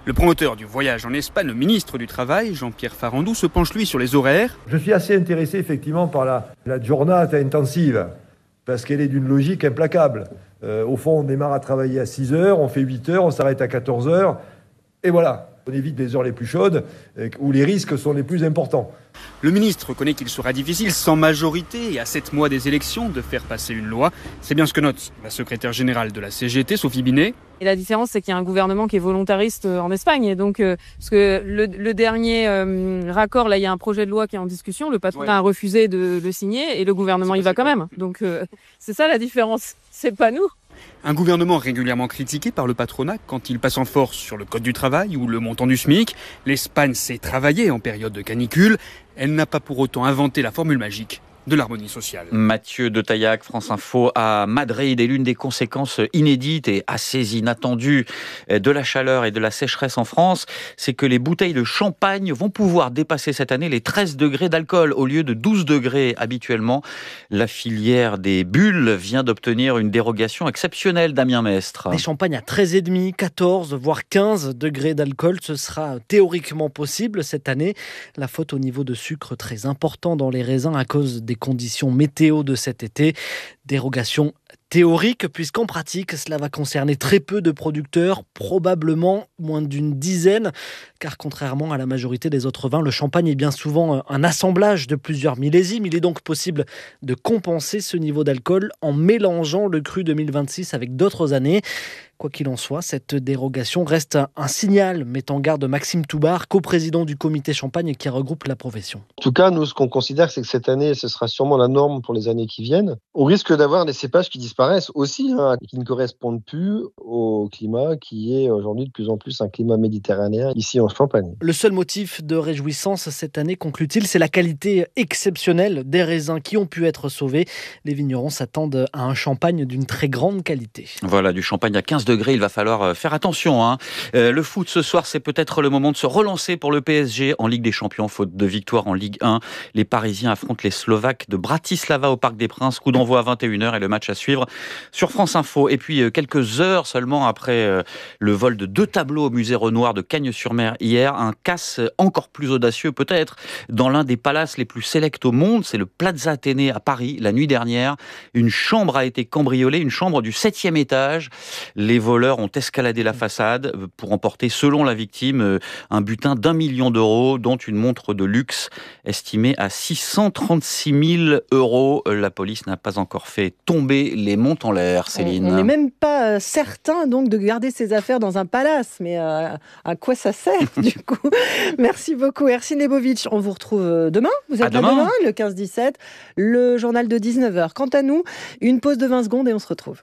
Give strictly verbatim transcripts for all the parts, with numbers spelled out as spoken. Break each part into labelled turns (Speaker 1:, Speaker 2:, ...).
Speaker 1: Le promoteur du voyage en Espagne, le ministre du Travail, Jean-Pierre Farandou, se penche lui sur les horaires.
Speaker 2: Je suis assez intéressé effectivement par la, la giornata intensive, parce qu'elle est d'une logique implacable. Euh, au fond, on démarre à travailler à six heures, on fait huit heures, on s'arrête à quatorze heures, et voilà. On évite les heures les plus chaudes, où les risques sont les plus importants.
Speaker 1: Le ministre reconnaît qu'il sera difficile, sans majorité et à sept mois des élections, de faire passer une loi. C'est bien ce que note la secrétaire générale de la C G T, Sophie Binet.
Speaker 3: Et la différence, c'est qu'il y a un gouvernement qui est volontariste en Espagne. Et donc, euh, parce que le, le dernier euh, raccord, là, il y a un projet de loi qui est en discussion. Le patronat ouais. a refusé de le signer et le gouvernement y va quand même. Donc, euh, c'est ça la différence. C'est pas nous.
Speaker 1: Un gouvernement régulièrement critiqué par le patronat quand il passe en force sur le code du travail ou le montant du SMIC. L'Espagne sait travailler en période de canicule. Elle n'a pas pour autant inventé la formule magique de l'harmonie sociale.
Speaker 4: Mathieu de Taillac, France Info, à Madrid. Et l'une des conséquences inédites et assez inattendues de la chaleur et de la sécheresse en France, c'est que les bouteilles de champagne vont pouvoir dépasser cette année les treize degrés d'alcool au lieu de douze degrés habituellement. La filière des bulles vient d'obtenir une dérogation exceptionnelle, Damien Mestre.
Speaker 5: Des champagnes à treize virgule cinq, quatorze, voire quinze degrés d'alcool, ce sera théoriquement possible cette année. La faute au niveau de sucre très important dans les raisins à cause des conditions météo de cet été. Dérogation théorique, puisqu'en pratique, cela va concerner très peu de producteurs, probablement moins d'une dizaine, car contrairement à la majorité des autres vins, le champagne est bien souvent un assemblage de plusieurs millésimes. Il est donc possible de compenser ce niveau d'alcool en mélangeant le cru deux mille vingt-six avec d'autres années. Quoi qu'il en soit, cette dérogation reste un signal, met en garde Maxime Toubar, coprésident du comité champagne qui regroupe la profession.
Speaker 6: En tout cas, nous, ce qu'on considère, c'est que cette année, ce sera sûrement la norme pour les années qui viennent. Au risque d'avoir des cépages qui disparaissent aussi, hein, qui ne correspondent plus au climat qui est aujourd'hui de plus en plus un climat méditerranéen ici en Champagne.
Speaker 5: Le seul motif de réjouissance cette année, conclut-il, c'est la qualité exceptionnelle des raisins qui ont pu être sauvés. Les vignerons s'attendent à un champagne d'une très grande qualité.
Speaker 4: Voilà, du champagne à quinze degrés, il va falloir faire attention. Hein. Euh, le foot ce soir, c'est peut-être le moment de se relancer pour le P S G en Ligue des Champions, faute de victoire en Ligue un. Les Parisiens affrontent les Slovaques de Bratislava au Parc des Princes. Coup d'envoi à vingt et une heures et le match à suivre sur France Info. Et puis, quelques heures seulement après le vol de deux tableaux au musée Renoir de Cagnes-sur-Mer hier, un casse encore plus audacieux peut-être dans l'un des palaces les plus sélects au monde, c'est le Plaza Athénée à Paris. La nuit dernière, une chambre a été cambriolée, une chambre du septième étage. Les voleurs ont escaladé la façade pour emporter, selon la victime, un butin d'un million d'euros, dont une montre de luxe estimée à six cent trente-six mille euros. La police n'a pas encore fait tomber les montres en l'air, Céline.
Speaker 7: On n'est même pas certain donc de garder ses affaires dans un palace, mais euh, à quoi ça sert du coup? Merci beaucoup Ercine Lebovic. On vous retrouve demain. Vous êtes là demain, le quinze dix-sept, le journal de dix-neuf heures. Quant à nous, une pause de vingt secondes et on se retrouve.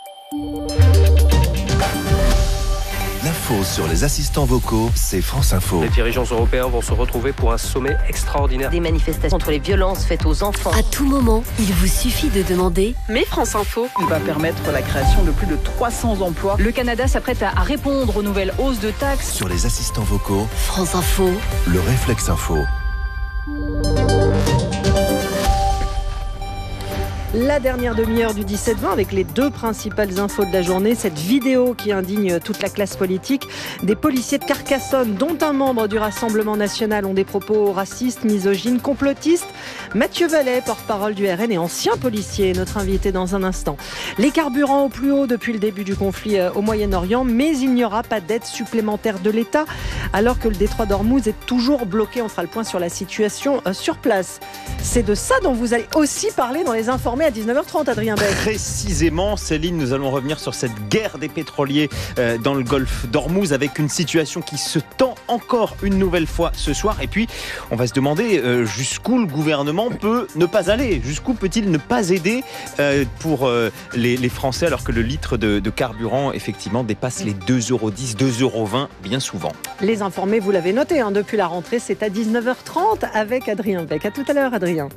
Speaker 8: L'info sur les assistants vocaux, c'est France Info.
Speaker 9: Les dirigeants européens vont se retrouver pour un sommet extraordinaire.
Speaker 10: Des manifestations contre les violences faites aux enfants.
Speaker 11: À tout moment, il vous suffit de demander.
Speaker 12: Mais France Info, il va permettre la création de plus de trois cents emplois.
Speaker 13: Le Canada s'apprête à répondre aux nouvelles hausses de taxes.
Speaker 8: Sur les assistants vocaux,
Speaker 11: France Info,
Speaker 8: le réflexe info.
Speaker 7: La dernière demi-heure du dix-sept vingt avec les deux principales infos de la journée. Cette vidéo qui indigne toute la classe politique. Des policiers de Carcassonne, dont un membre du Rassemblement national, ont des propos racistes, misogynes, complotistes. Mathieu Vallet, porte-parole du R N et ancien policier, notre invité dans un instant. Les carburants au plus haut depuis le début du conflit au Moyen-Orient, mais il n'y aura pas d'aide supplémentaire de l'État, alors que le détroit d'Ormuz est toujours bloqué. On fera le point sur la situation sur place. C'est de ça dont vous allez aussi parler dans les informés à dix-neuf heures trente, Adrien Beck.
Speaker 14: Précisément, Céline, nous allons revenir sur cette guerre des pétroliers euh, dans le golfe d'Ormuz avec une situation qui se tend encore une nouvelle fois ce soir. Et puis, on va se demander euh, jusqu'où le gouvernement peut ne pas aller. Jusqu'où peut-il ne pas aider euh, pour euh, les, les Français alors que le litre de, de carburant, effectivement, dépasse les deux euros dix, deux euros vingt bien souvent.
Speaker 7: Les informés, vous l'avez noté, hein, depuis la rentrée, c'est à dix-neuf heures trente avec Adrien Beck. À tout à l'heure, Adrien.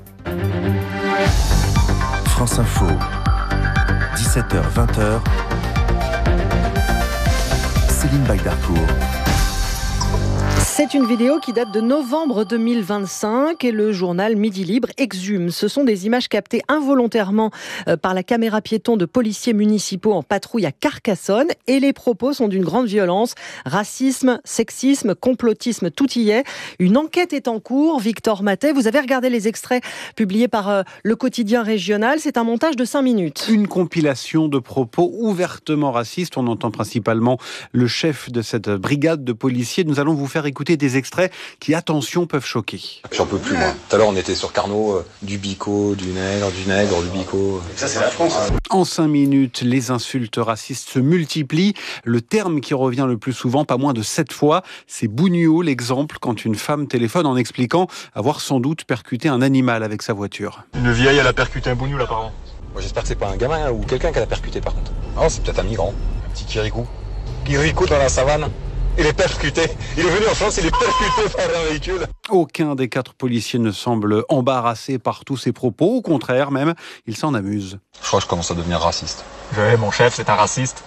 Speaker 8: France Info, dix-sept heures vingt. Céline Baydarcourt.
Speaker 7: C'est une vidéo qui date de novembre deux mille vingt-cinq et le journal Midi Libre exhume. Ce sont des images captées involontairement par la caméra piéton de policiers municipaux en patrouille à Carcassonne et les propos sont d'une grande violence. Racisme, sexisme, complotisme, tout y est. Une enquête est en cours. Victor Matet, vous avez regardé les extraits publiés par le quotidien régional. C'est un montage de cinq minutes.
Speaker 15: Une compilation de propos ouvertement racistes. On entend principalement le chef de cette brigade de policiers. Nous allons vous faire écouter des extraits qui, attention, peuvent choquer.
Speaker 16: J'en peux plus, moi. Tout à l'heure, on était sur Carnot, euh, du bico, du nègre, du nègre, du bico. Ça, c'est la France. Hein.
Speaker 15: En cinq minutes, les insultes racistes se multiplient. Le terme qui revient le plus souvent, pas moins de sept fois, c'est bougnou, l'exemple quand une femme téléphone en expliquant avoir sans doute percuté un animal avec sa voiture.
Speaker 16: Une vieille, elle a percuté un bougnou, apparemment. Moi, j'espère que c'est pas un gamin hein, ou quelqu'un qui l'a percuté, par contre. Ah, c'est peut-être un migrant, un petit kirikou. Kirikou dans la savane. Il est percuté. Il est venu en France, il est percuté par un véhicule.
Speaker 15: Aucun des quatre policiers ne semble embarrassé par tous ces propos. Au contraire, même, il s'en amuse.
Speaker 16: Je crois que je commence à devenir raciste.
Speaker 17: Ouais, mon chef, c'est un raciste.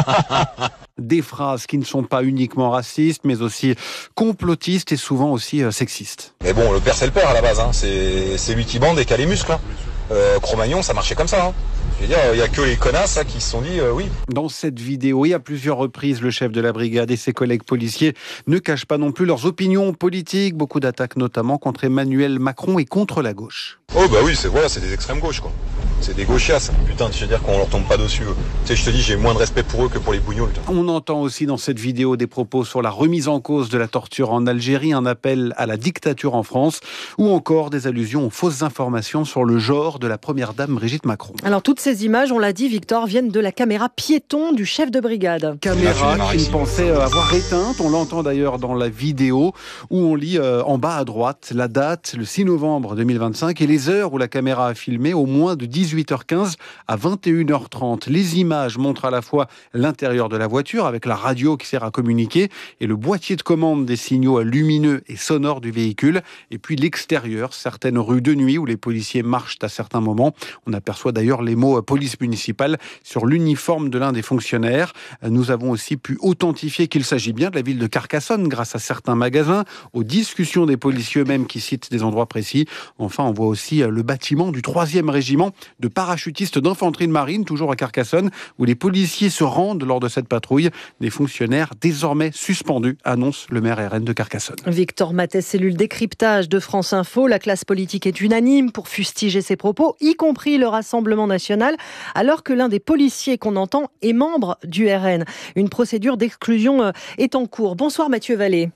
Speaker 15: Des phrases qui ne sont pas uniquement racistes, mais aussi complotistes et souvent aussi euh, sexistes.
Speaker 16: Mais bon, le père, c'est le père à la base. Hein. C'est, c'est lui qui bande et qui a les muscles. Hein. Euh, Cro-Magnon, ça marchait comme ça. Hein. Je veux dire, il n'y a que les connasses hein, qui se sont dit euh, oui.
Speaker 15: Dans cette vidéo, et à plusieurs reprises, le chef de la brigade et ses collègues policiers ne cachent pas non plus leurs opinions politiques. Beaucoup d'attaques notamment contre Emmanuel Macron et contre la gauche.
Speaker 16: Oh bah oui, c'est voilà, c'est des extrêmes gauches quoi. C'est des gauchias. Putain, je veux dire qu'on leur tombe pas dessus. Tu sais, je te dis, j'ai moins de respect pour eux que pour les bougnoules.
Speaker 15: On entend aussi dans cette vidéo des propos sur la remise en cause de la torture en Algérie, un appel à la dictature en France, ou encore des allusions aux fausses informations sur le genre de la première dame Brigitte Macron.
Speaker 7: Alors toutes ces images, on l'a dit, Victor, viennent de la caméra piéton du chef de brigade.
Speaker 15: Caméra qu'il pensait avoir éteinte. On l'entend d'ailleurs dans la vidéo où on lit euh, en bas à droite la date, le six novembre deux mille vingt-cinq, et les heures où la caméra a filmé, au moins de dix-huit heures quinze à vingt et une heures trente. Les images montrent à la fois l'intérieur de la voiture avec la radio qui sert à communiquer et le boîtier de commande des signaux lumineux et sonores du véhicule, et puis l'extérieur, certaines rues de nuit où les policiers marchent à certains moments. On aperçoit d'ailleurs les mots police municipale sur l'uniforme de l'un des fonctionnaires. Nous avons aussi pu authentifier qu'il s'agit bien de la ville de Carcassonne grâce à certains magasins, aux discussions des policiers eux-mêmes qui citent des endroits précis. Enfin, on voit aussi le bâtiment du troisième régiment de parachutistes d'infanterie de marine, toujours à Carcassonne, où les policiers se rendent lors de cette patrouille. Des fonctionnaires désormais suspendus, annonce le maire R N de Carcassonne.
Speaker 7: Victor Matet, cellule décryptage de France Info. La classe politique est unanime pour fustiger ces propos, y compris le Rassemblement national, alors que l'un des policiers qu'on entend est membre du R N. Une procédure d'exclusion est en cours. Bonsoir Mathieu Vallée.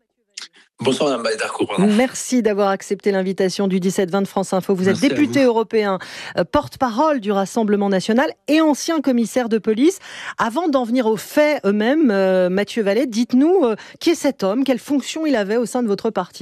Speaker 18: Bonsoir Madame Baïdarcourt.
Speaker 7: Merci d'avoir accepté l'invitation du dix-sept vingt de France Info. Vous êtes Merci député européen, porte-parole du Rassemblement national et ancien commissaire de police. Avant d'en venir aux faits eux-mêmes, euh, Mathieu Vallée, dites-nous euh, qui est cet homme, quelle fonction il avait au sein de votre parti ?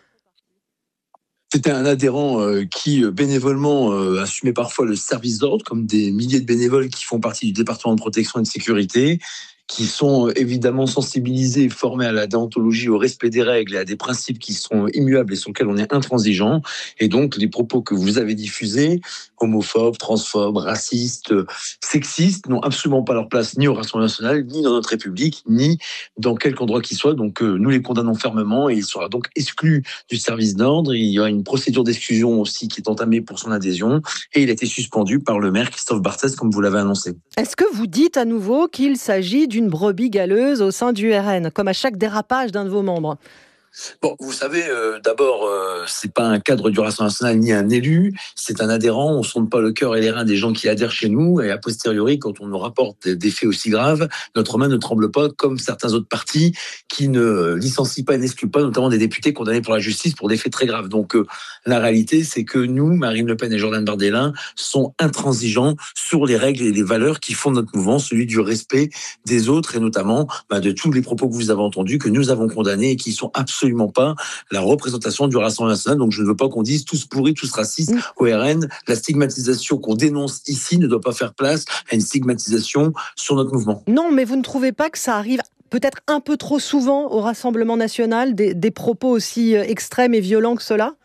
Speaker 18: C'était un adhérent euh, qui, bénévolement, euh, assumait parfois le service d'ordre, comme des milliers de bénévoles qui font partie du département de protection et de sécurité, qui sont évidemment sensibilisés et formés à la déontologie, au respect des règles et à des principes qui sont immuables et sur lesquels on est intransigeant. Et donc, les propos que vous avez diffusés, homophobes, transphobes, racistes, sexistes, n'ont absolument pas leur place ni au Rassemblement national, ni dans notre République, ni dans quelque endroit qu'il soit. Donc, euh, nous les condamnons fermement et il sera donc exclu du service d'ordre. Il y a une procédure d'exclusion aussi qui est entamée pour son adhésion et il a été suspendu par le maire Christophe Barthès, comme vous l'avez annoncé.
Speaker 7: Est-ce que vous dites à nouveau qu'il s'agit d'une brebis galeuse au sein du R N, comme à chaque dérapage d'un de vos membres ?
Speaker 18: Bon, vous savez, euh, d'abord, euh, c'est pas un cadre du Rassemblement national ni un élu, c'est un adhérent. On sonde pas le cœur et les reins des gens qui adhèrent chez nous. Et a posteriori, quand on nous rapporte des faits aussi graves, notre main ne tremble pas comme certains autres partis qui ne licencient pas et n'excluent pas, notamment des députés condamnés pour la justice pour des faits très graves. Donc, euh, la réalité, c'est que nous, Marine Le Pen et Jordan Bardella, sont intransigeants sur les règles et les valeurs qui fondent notre mouvement, celui du respect des autres et notamment bah, de tous les propos que vous avez entendus, que nous avons condamnés et qui sont absolument absolument pas la représentation du Rassemblement national. Donc je ne veux pas qu'on dise tous pourris, tous racistes au R N. La stigmatisation qu'on dénonce ici ne doit pas faire place à une stigmatisation sur notre mouvement.
Speaker 7: Non, mais vous ne trouvez pas que ça arrive peut-être un peu trop souvent au Rassemblement national, des, des propos aussi extrêmes et violents que cela ?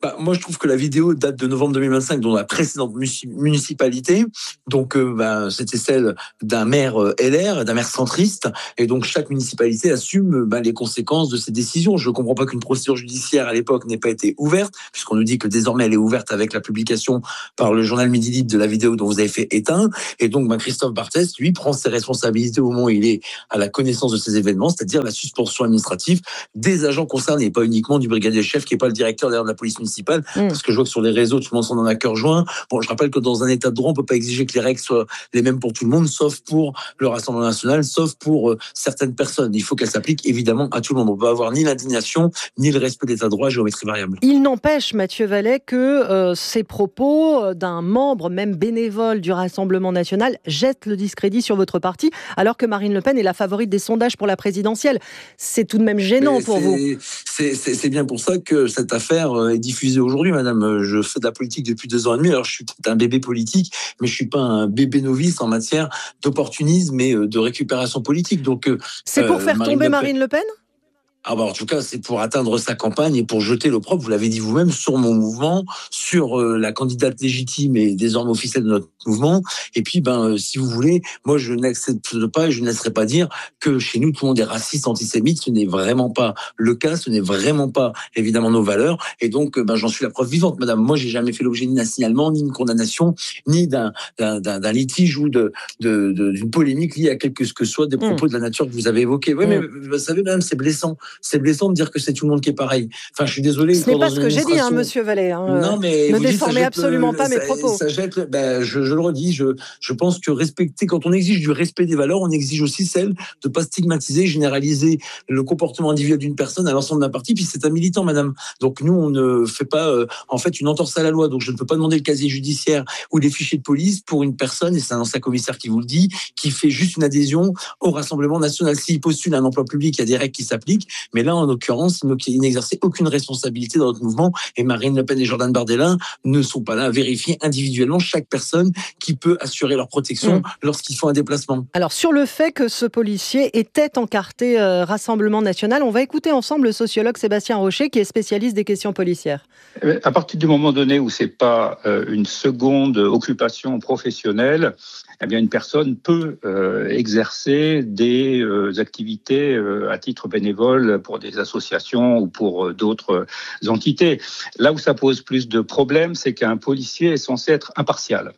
Speaker 18: Bah, moi, je trouve que la vidéo date de novembre deux mille vingt-cinq, dont la précédente municipalité. Donc, euh, bah, c'était celle d'un maire euh, L R, d'un maire centriste. Et donc, chaque municipalité assume bah, les conséquences de ses décisions. Je ne comprends pas qu'une procédure judiciaire à l'époque n'ait pas été ouverte, puisqu'on nous dit que désormais elle est ouverte avec la publication par le journal Midi Libre de la vidéo dont vous avez fait éteint. Et donc, bah, Christophe Barthès, lui, prend ses responsabilités au moment où il est à la connaissance de ces événements, c'est-à-dire la suspension administrative des agents concernés, et pas uniquement du brigadier chef, qui n'est pas le directeur d'ailleurs de la police municipale, mmh. parce que je vois que sur les réseaux, tout le monde s'en en a cœur joint. Bon, je rappelle que dans un état de droit, on ne peut pas exiger que les règles soient les mêmes pour tout le monde, sauf pour le Rassemblement national, sauf pour euh, certaines personnes. Il faut qu'elles s'appliquent évidemment à tout le monde. On ne peut avoir ni l'indignation, ni le respect d'état de droit, géométrie variable.
Speaker 7: Il n'empêche, Mathieu Vallet, que euh, ces propos d'un membre, même bénévole du Rassemblement national, jettent le discrédit sur votre parti, alors que Marine Le Pen est la favorite des sondages pour la présidentielle. C'est tout de même gênant
Speaker 18: Mais
Speaker 7: pour
Speaker 18: c'est,
Speaker 7: vous.
Speaker 18: C'est, c'est, c'est bien pour ça que cette affaire est diffusée aujourd'hui, madame. Je fais de la politique depuis deux ans et demi, alors je suis peut-être un bébé politique, mais je suis pas un bébé novice en matière d'opportunisme et de récupération politique. Donc,
Speaker 7: c'est pour euh, faire Marine tomber Le Marine Le Pen ?
Speaker 18: Ah bah en tout cas, c'est pour atteindre sa campagne et pour jeter l'opprobre, vous l'avez dit vous-même, sur mon mouvement, sur euh, la candidate légitime et désormais officielle de notre mouvement. Et puis, ben, euh, si vous voulez, moi, je n'accepte pas et je ne laisserai pas dire que chez nous, tout le monde est raciste, antisémite. Ce n'est vraiment pas le cas. Ce n'est vraiment pas, évidemment, nos valeurs. Et donc, ben, j'en suis la preuve vivante, madame. Moi, j'ai jamais fait l'objet ni d'un signalement, ni d'une condamnation, ni d'un, d'un, d'un, d'un litige ou de, de, de, d'une polémique liée à quelque que soit des propos mmh. de la nature que vous avez évoqués. Oui, mmh. mais vous savez, madame, c'est blessant. C'est blessant de dire que c'est tout le monde qui est pareil. Enfin, je suis désolé.
Speaker 7: Ce n'est pas ce que j'ai dit, hein, monsieur Vallet. Hein.
Speaker 18: Non, mais
Speaker 7: ne déformez absolument le, pas
Speaker 18: ça,
Speaker 7: mes propos.
Speaker 18: Ça jette, ben, je, je le redis, je, je pense que respecter, quand on exige du respect des valeurs, on exige aussi celle de ne pas stigmatiser, généraliser le comportement individuel d'une personne à l'ensemble d'un parti. Puis c'est un militant, madame. Donc nous, on ne fait pas, euh, en fait, une entorse à la loi. Donc je ne peux pas demander le casier judiciaire ou les fichiers de police pour une personne, et c'est un ancien commissaire qui vous le dit, qui fait juste une adhésion au Rassemblement national. S'il postule un emploi public, il y a des règles qui s'appliquent. Mais là, en l'occurrence, il n'exerçait aucune responsabilité dans notre mouvement. Et Marine Le Pen et Jordan Bardella ne sont pas là à vérifier individuellement chaque personne qui peut assurer leur protection mmh. lorsqu'ils font un déplacement.
Speaker 7: Alors, sur le fait que ce policier était encarté euh, Rassemblement national, on va écouter ensemble le sociologue Sébastien Rocher, qui est spécialiste des questions policières.
Speaker 19: À partir du moment donné où c'est pas euh, une seconde occupation professionnelle, eh bien une personne peut euh, exercer des euh, activités euh, à titre bénévole pour des associations ou pour euh, d'autres euh, entités. Là où ça pose plus de problèmes, c'est qu'un policier est censé être impartial.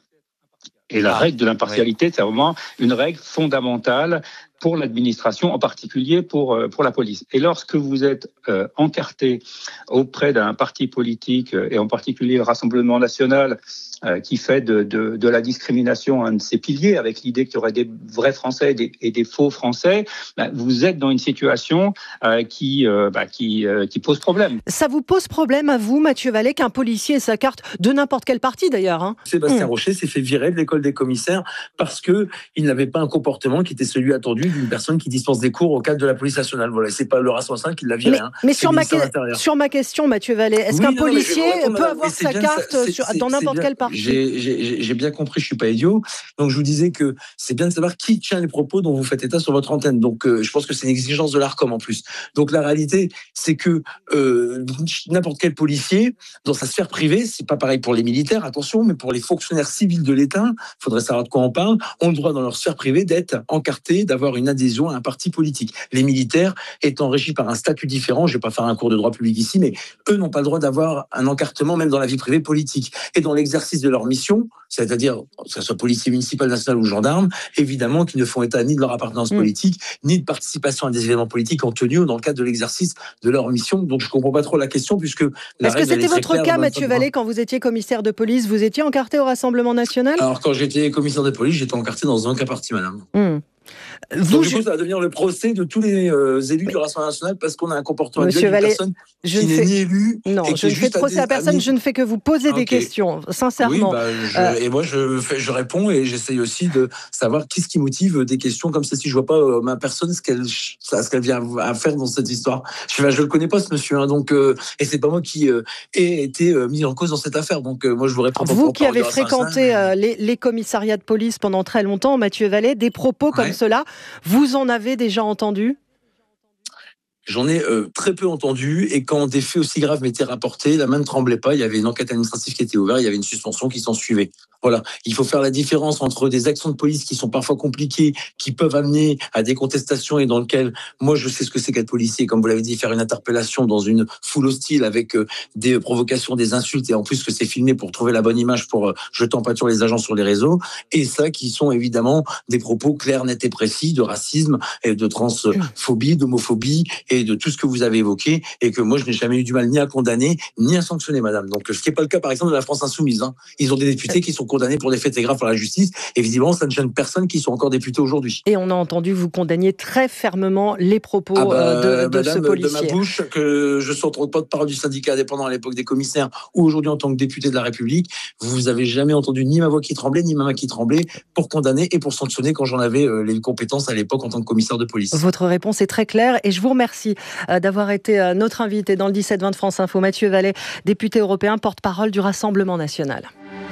Speaker 19: Et la ah, règle de l'impartialité, ouais. c'est vraiment une règle fondamentale pour l'administration, en particulier pour, pour la police. Et lorsque vous êtes euh, encarté auprès d'un parti politique, et en particulier le Rassemblement national, euh, qui fait de, de, de la discrimination un de ses piliers, avec l'idée qu'il y aurait des vrais Français et des, et des faux Français, bah, vous êtes dans une situation euh, qui, euh, bah, qui, euh, qui pose problème.
Speaker 7: Ça vous pose problème à vous, Mathieu Vallet, qu'un policier ait sa carte de n'importe quel parti d'ailleurs hein
Speaker 18: Sébastien
Speaker 7: mmh.
Speaker 18: Rocher s'est fait virer de l'école des commissaires parce qu'il n'avait pas un comportement qui était celui attendu d'une personne qui dispense des cours au cadre de la police nationale. Voilà, c'est pas le Rassemblement national qui l'a viré.
Speaker 7: Mais,
Speaker 18: hein.
Speaker 7: mais sur, ma que- sur ma question, Mathieu Vallet, est-ce oui, qu'un non, policier répondre, peut avoir sa carte ça, c'est, sur, c'est, dans n'importe quel parti
Speaker 18: j'ai, j'ai, j'ai bien compris, je suis pas idiot. Donc je vous disais que c'est bien de savoir qui tient les propos dont vous faites état sur votre antenne. Donc euh, je pense que c'est une exigence de l'Arcom en plus. Donc la réalité, c'est que euh, n'importe quel policier, dans sa sphère privée, c'est pas pareil pour les militaires, attention, mais pour les fonctionnaires civils de l'État, il faudrait savoir de quoi on parle, ont le droit dans leur sphère privée d'être encartés, d'avoir une adhésion à un parti politique. Les militaires étant régis par un statut différent, je ne vais pas faire un cours de droit public ici, mais eux n'ont pas le droit d'avoir un encartement même dans la vie privée politique. Et dans l'exercice de leur mission, c'est-à-dire que ce soit policier municipal, national ou gendarme, évidemment qu'ils ne font état ni de leur appartenance mmh. politique, ni de participation à des événements politiques en tenue ou dans le cadre de l'exercice de leur mission. Donc je ne comprends pas trop la question, puisque la
Speaker 7: Est-ce que c'était votre cas, Mathieu Vallet, quand vous étiez commissaire de police, vous étiez encarté au Rassemblement national ?
Speaker 18: Alors quand j'étais commissaire de police, j'étais encarté dans un cas parti, madame.
Speaker 7: Mmh.
Speaker 18: Vous, Donc, du coup, ça va devenir le procès de tous les euh, élus mais... du Rassemblement national parce qu'on a un comportement
Speaker 7: Monsieur
Speaker 18: d'une
Speaker 7: Vallet,
Speaker 18: personne
Speaker 7: je
Speaker 18: qui
Speaker 7: ne
Speaker 18: n'est
Speaker 7: fais...
Speaker 18: ni élue.
Speaker 7: Non,
Speaker 18: et
Speaker 7: je ne fais de procès à personne, je ne fais que vous poser okay. des questions, sincèrement.
Speaker 18: Oui, bah, je, euh... Et moi, je, fais, je réponds et j'essaye aussi de savoir qui ce qui motive des questions comme ça. Si je ne vois pas euh, ma personne, ce qu'elle, ce qu'elle vient à faire dans cette histoire. Je ne le connais pas, ce monsieur. Hein, donc, euh, et ce n'est pas moi qui euh, ai été euh, mis en cause dans cette affaire. Donc, euh, moi, je vous réponds.
Speaker 7: Vous qui avez fréquenté mais... euh, les, les commissariats de police pendant très longtemps, Mathieu Vallet, des propos comme ouais. cela, vous en avez déjà entendu ?
Speaker 18: J'en ai euh, très peu entendu, et quand des faits aussi graves m'étaient rapportés, la main ne tremblait pas, il y avait une enquête administrative qui était ouverte, il y avait une suspension qui s'en suivait. Voilà, il faut faire la différence entre des actions de police qui sont parfois compliquées, qui peuvent amener à des contestations et dans lesquelles, moi je sais ce que c'est qu'être policier, comme vous l'avez dit, faire une interpellation dans une foule hostile avec euh, des provocations, des insultes, et en plus que c'est filmé pour trouver la bonne image pour euh, jeter en pâture les agents sur les réseaux, et ça qui sont évidemment des propos clairs, nets et précis de racisme et de transphobie, d'homophobie et de tout ce que vous avez évoqué, et que moi je n'ai jamais eu du mal ni à condamner ni à sanctionner, madame. Donc ce qui n'est pas le cas par exemple de la France Insoumise, hein. Ils ont des députés qui sont condamnés pour des faits graves par la justice, et visiblement ça ne gêne personne qui sont encore députés aujourd'hui.
Speaker 7: Et on a entendu vous condamner très fermement les propos
Speaker 18: ah bah,
Speaker 7: de, de
Speaker 18: madame,
Speaker 7: ce policier.
Speaker 18: De ma bouche, que je sois trop porte-parole du syndicat indépendant à l'époque des commissaires, ou aujourd'hui en tant que député de la République, vous n'avez jamais entendu ni ma voix qui tremblait, ni ma main qui tremblait pour condamner et pour sanctionner quand j'en avais euh, les compétences à l'époque en tant que commissaire de police.
Speaker 7: Votre réponse est très claire, et je vous remercie euh, d'avoir été euh, notre invité dans le dix-sept vingt de France Info. Mathieu Vallet, député européen, porte-parole du Rassemblement national.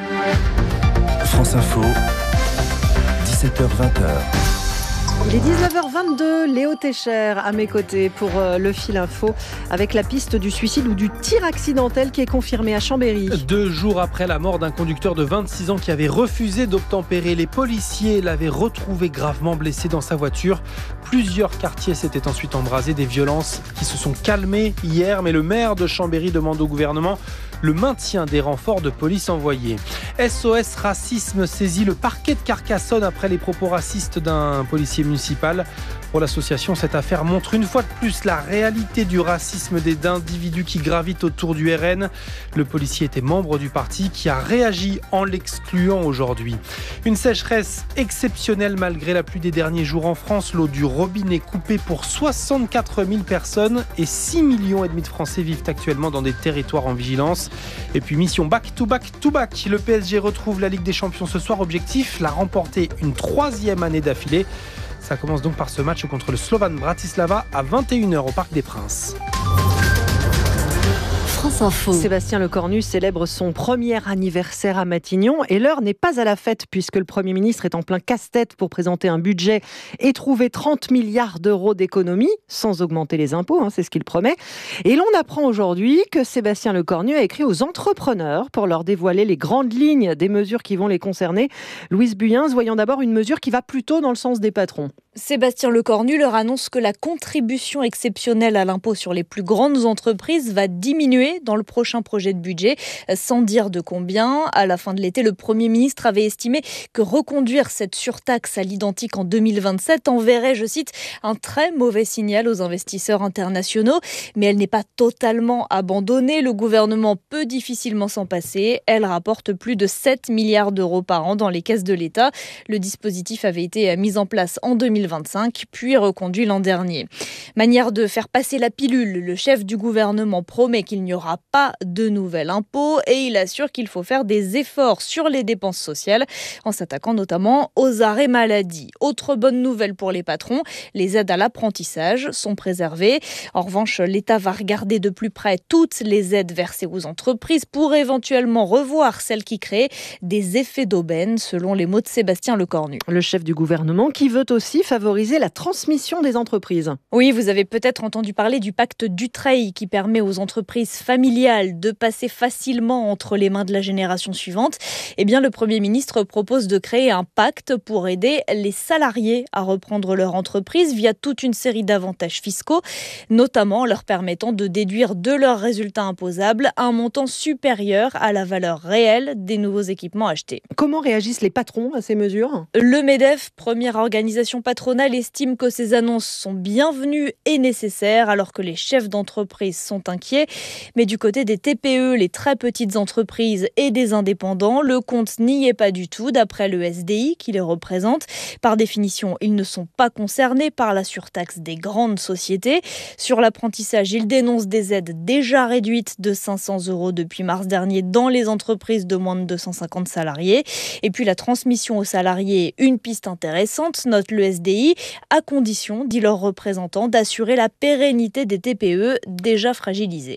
Speaker 8: France Info, dix-sept heures vingt.
Speaker 7: Il est dix-neuf heures vingt-deux, Léo Técher à mes côtés pour euh, le fil info, avec la piste du suicide ou du tir accidentel qui est confirmée à Chambéry.
Speaker 20: Deux jours après la mort d'un conducteur de vingt-six ans qui avait refusé d'obtempérer, les policiers l'avaient retrouvé gravement blessé dans sa voiture. Plusieurs quartiers s'étaient ensuite embrasés, des violences qui se sont calmées hier, mais le maire de Chambéry demande au gouvernement le maintien des renforts de police envoyés. S O S Racisme saisit le parquet de Carcassonne après les propos racistes d'un policier municipal. Pour l'association, cette affaire montre une fois de plus la réalité du racisme des individus qui gravitent autour du R N. Le policier était membre du parti qui a réagi en l'excluant aujourd'hui. Une sécheresse exceptionnelle malgré la pluie des derniers jours en France. L'eau du robinet coupée pour soixante-quatre mille personnes et six millions et demi de Français vivent actuellement dans des territoires en vigilance. Et puis mission back to back to back. Le P S G retrouve la Ligue des Champions ce soir. Objectif, la remporter une troisième année d'affilée. Ça commence donc par ce match contre le Slovan Bratislava à vingt et une heures au Parc des Princes.
Speaker 7: France Info. Sébastien Lecornu célèbre son premier anniversaire à Matignon, et l'heure n'est pas à la fête puisque le Premier ministre est en plein casse-tête pour présenter un budget et trouver trente milliards d'euros d'économies sans augmenter les impôts, hein, c'est ce qu'il promet. Et l'on apprend aujourd'hui que Sébastien Lecornu a écrit aux entrepreneurs pour leur dévoiler les grandes lignes des mesures qui vont les concerner. Louise Buyens, voyons d'abord une mesure qui va plutôt dans le sens des patrons.
Speaker 21: Sébastien Lecornu leur annonce que la contribution exceptionnelle à l'impôt sur les plus grandes entreprises va diminuer dans le prochain projet de budget, sans dire de combien. À la fin de l'été, le Premier ministre avait estimé que reconduire cette surtaxe à l'identique en deux mille vingt-sept enverrait, je cite, un très mauvais signal aux investisseurs internationaux. Mais elle n'est pas totalement abandonnée. Le gouvernement peut difficilement s'en passer. Elle rapporte plus de sept milliards d'euros par an dans les caisses de l'État. Le dispositif avait été mis en place en deux mille vingt-cinq, puis reconduit l'an dernier. Manière de faire passer la pilule, le chef du gouvernement promet qu'il n'y aura pas de nouvel impôt et il assure qu'il faut faire des efforts sur les dépenses sociales en s'attaquant notamment aux arrêts maladie. Autre bonne nouvelle pour les patrons, les aides à l'apprentissage sont préservées. En revanche, l'État va regarder de plus près toutes les aides versées aux entreprises pour éventuellement revoir celles qui créent des effets d'aubaine, selon les mots de Sébastien Lecornu.
Speaker 7: Le chef du gouvernement qui veut aussi favoriser la transmission des entreprises.
Speaker 21: Oui, vous avez peut-être entendu parler du pacte Dutreil qui permet aux entreprises familiales de passer facilement entre les mains de la génération suivante. Eh bien, le Premier ministre propose de créer un pacte pour aider les salariés à reprendre leur entreprise via toute une série d'avantages fiscaux, notamment leur permettant de déduire de leurs résultats imposables un montant supérieur à la valeur réelle des nouveaux équipements achetés.
Speaker 7: Comment réagissent les patrons à ces mesures ?
Speaker 21: Le MEDEF, première organisation patronale, estime que ces annonces sont bienvenues et nécessaires alors que les chefs d'entreprise sont inquiets. Mais du côté des T P E, les très petites entreprises et des indépendants, le compte n'y est pas du tout d'après le S D I qui les représente. Par définition, ils ne sont pas concernés par la surtaxe des grandes sociétés. Sur l'apprentissage, ils dénoncent des aides déjà réduites de cinq cents euros depuis mars dernier dans les entreprises de moins de deux cent cinquante salariés. Et puis la transmission aux salariés, une piste intéressante, note le S D I, à condition, dit leur représentant, d'assurer la pérennité des T P E déjà fragilisées.
Speaker 7: Louise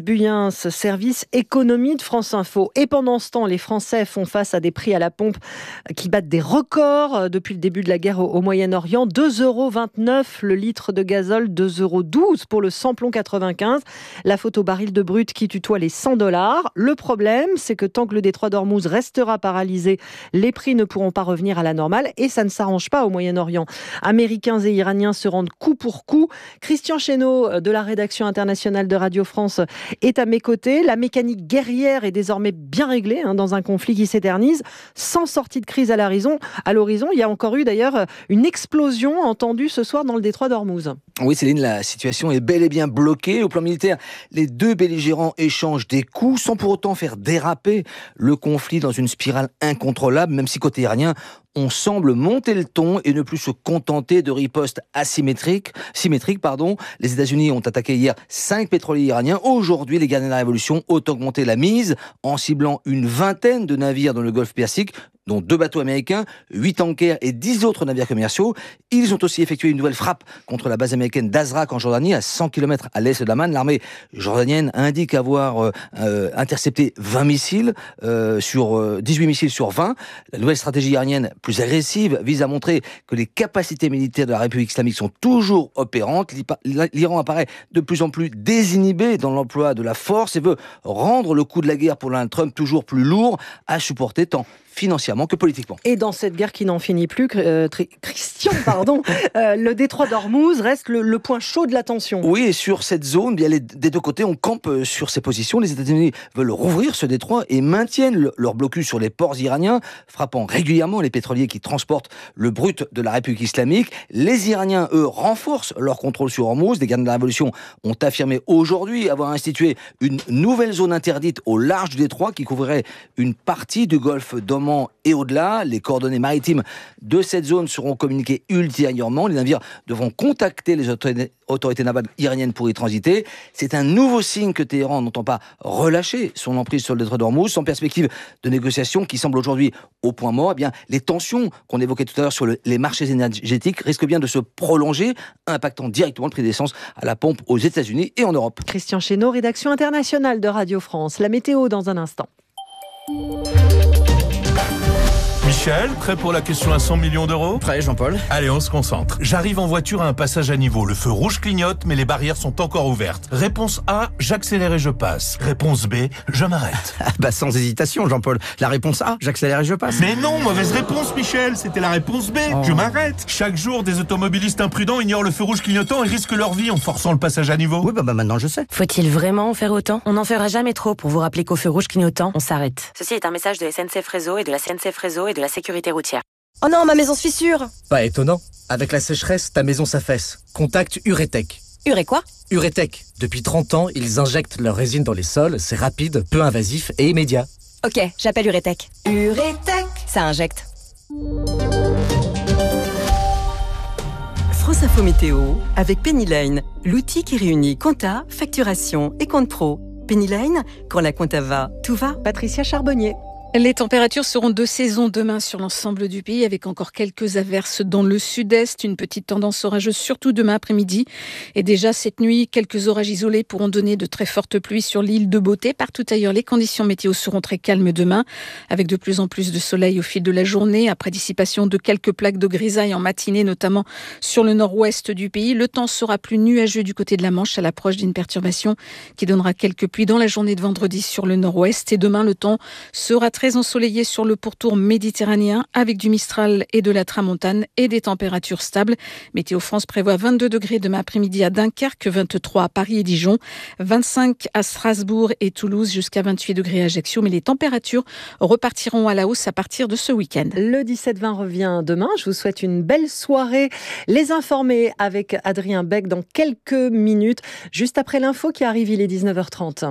Speaker 7: Anaïs Buyens, service économie de France Info. Et pendant ce temps, les Français font face à des prix à la pompe qui battent des records depuis le début de la guerre au Moyen-Orient. deux euros vingt-neuf le litre de gazole, deux euros douze pour le samplon quatre-vingt-quinze. La faute au baril de brut qui tutoie les cent dollars. Le problème, c'est que tant que le détroit d'Ormuz restera paralysé, les prix ne pourront pas revenir à la normale et ça ne s'arrange pas au Moyen-Orient. Américains et Iraniens se rendent coup pour coup. Christian Chesneau de la rédaction internationale de Radio France est à mes côtés. La mécanique guerrière est désormais bien réglée hein, dans un conflit qui s'éternise. Sans sortie de crise à l'horizon, à l'horizon, il y a encore eu d'ailleurs une explosion entendue ce soir dans le détroit d'Ormuz.
Speaker 2: Oui Céline, la situation est bel et bien bloquée. Au plan militaire, les deux belligérants échangent des coups sans pour autant faire déraper le conflit dans une spirale incontrôlable, même si côté iranien, on semble monter le ton et ne plus se contenter de ripostes asymétriques. Symétriques, pardon. Les États-Unis ont attaqué hier cinq pétroliers iraniens. Aujourd'hui, les gardiens de la révolution ont augmenté la mise en ciblant une vingtaine de navires dans le Golfe Persique, dont deux bateaux américains, huit tankers et dix autres navires commerciaux. Ils ont aussi effectué une nouvelle frappe contre la base américaine d'Azraq en Jordanie, à cent kilomètres à l'est d'Amman. L'armée jordanienne indique avoir euh, intercepté vingt missiles, euh, sur euh, dix-huit missiles sur vingt. La nouvelle stratégie iranienne, plus agressive, vise à montrer que les capacités militaires de la République islamique sont toujours opérantes. L'Iran apparaît de plus en plus désinhibé dans l'emploi de la force et veut rendre le coût de la guerre pour Donald Trump toujours plus lourd à supporter, tant financièrement que politiquement.
Speaker 7: Et dans cette guerre qui n'en finit plus, euh, Christian, pardon, euh, le détroit d'Ormuz reste le, le point chaud de la tension.
Speaker 2: Oui, et sur cette zone, bien les, des deux côtés, on campe sur ces positions. Les États-Unis veulent rouvrir ce détroit et maintiennent le, leur blocus sur les ports iraniens, frappant régulièrement les pétroliers qui transportent le brut de la République islamique. Les Iraniens, eux, renforcent leur contrôle sur Ormuz. Les gardiens de la révolution ont affirmé aujourd'hui avoir institué une nouvelle zone interdite au large du détroit qui couvrirait une partie du golfe d'Oman et au-delà. Les coordonnées maritimes de cette zone seront communiquées ultérieurement. Les navires devront contacter les autorités, autorités navales iraniennes pour y transiter. C'est un nouveau signe que Téhéran n'entend pas relâcher son emprise sur le détroit d'Ormuz, sans perspective de négociation qui semble aujourd'hui au point mort. Eh bien, les tensions qu'on évoquait tout à l'heure sur le, les marchés énergétiques risquent bien de se prolonger, impactant directement le prix d'essence à la pompe aux États-Unis et en Europe.
Speaker 7: Christian Chesneau, rédaction internationale de Radio France. La météo dans un instant.
Speaker 22: Michel, prêt pour la question à cent millions d'euros ?
Speaker 23: Prêt, Jean-Paul.
Speaker 22: Allez, on se concentre. J'arrive en voiture à un passage à niveau. Le feu rouge clignote, mais les barrières sont encore ouvertes. Réponse A, j'accélère et je passe. Réponse B, je m'arrête.
Speaker 23: Bah sans hésitation, Jean-Paul. La réponse A, j'accélère et je passe.
Speaker 22: Mais non, mauvaise réponse, Michel. C'était la réponse B, oh. Je m'arrête. Chaque jour, des automobilistes imprudents ignorent le feu rouge clignotant et risquent leur vie en forçant le passage à niveau.
Speaker 23: Oui, bah, bah maintenant je sais.
Speaker 24: Faut-il vraiment en faire autant ? On n'en fera jamais trop pour vous rappeler qu'au feu rouge clignotant, on s'arrête. Ceci est un message de S N C F Réseau et de la C N C F Réseau et de la sécurité routière.
Speaker 25: Oh non, ma maison se fissure.
Speaker 23: Pas étonnant. Avec la sécheresse, ta maison s'affaisse. Contacte Uretech.
Speaker 25: Uré quoi ?
Speaker 23: Uretech. Depuis trente ans, ils injectent leur résine dans les sols. C'est rapide, peu invasif et immédiat.
Speaker 25: Ok, j'appelle Uretech. Uretech. Ça injecte.
Speaker 26: France Info Météo avec Pennyline, l'outil qui réunit compta, facturation et compte pro. Pennyline, quand la compta va, tout va.
Speaker 7: Patricia Charbonnier.
Speaker 27: Les températures seront de saison demain sur l'ensemble du pays avec encore quelques averses dans le sud-est. Une petite tendance orageuse surtout demain après-midi. Et déjà cette nuit, quelques orages isolés pourront donner de très fortes pluies sur l'île de Beauté. Partout ailleurs, les conditions météo seront très calmes demain avec de plus en plus de soleil au fil de la journée. Après dissipation de quelques plaques de grisaille en matinée, notamment sur le nord-ouest du pays. Le temps sera plus nuageux du côté de la Manche à l'approche d'une perturbation qui donnera quelques pluies dans la journée de vendredi sur le nord-ouest. Et demain, le temps sera très très ensoleillé sur le pourtour méditerranéen avec du Mistral et de la Tramontane et des températures stables. Météo France prévoit vingt-deux degrés demain après-midi à Dunkerque, vingt-trois à Paris et Dijon, vingt-cinq à Strasbourg et Toulouse, jusqu'à vingt-huit degrés à Ajaccio. Mais les températures repartiront à la hausse à partir de ce week-end.
Speaker 7: Le dix-sept vingt revient demain. Je vous souhaite une belle soirée. Les informés avec Adrien Beck dans quelques minutes. Juste après l'info qui arrive, il est dix-neuf heures trente.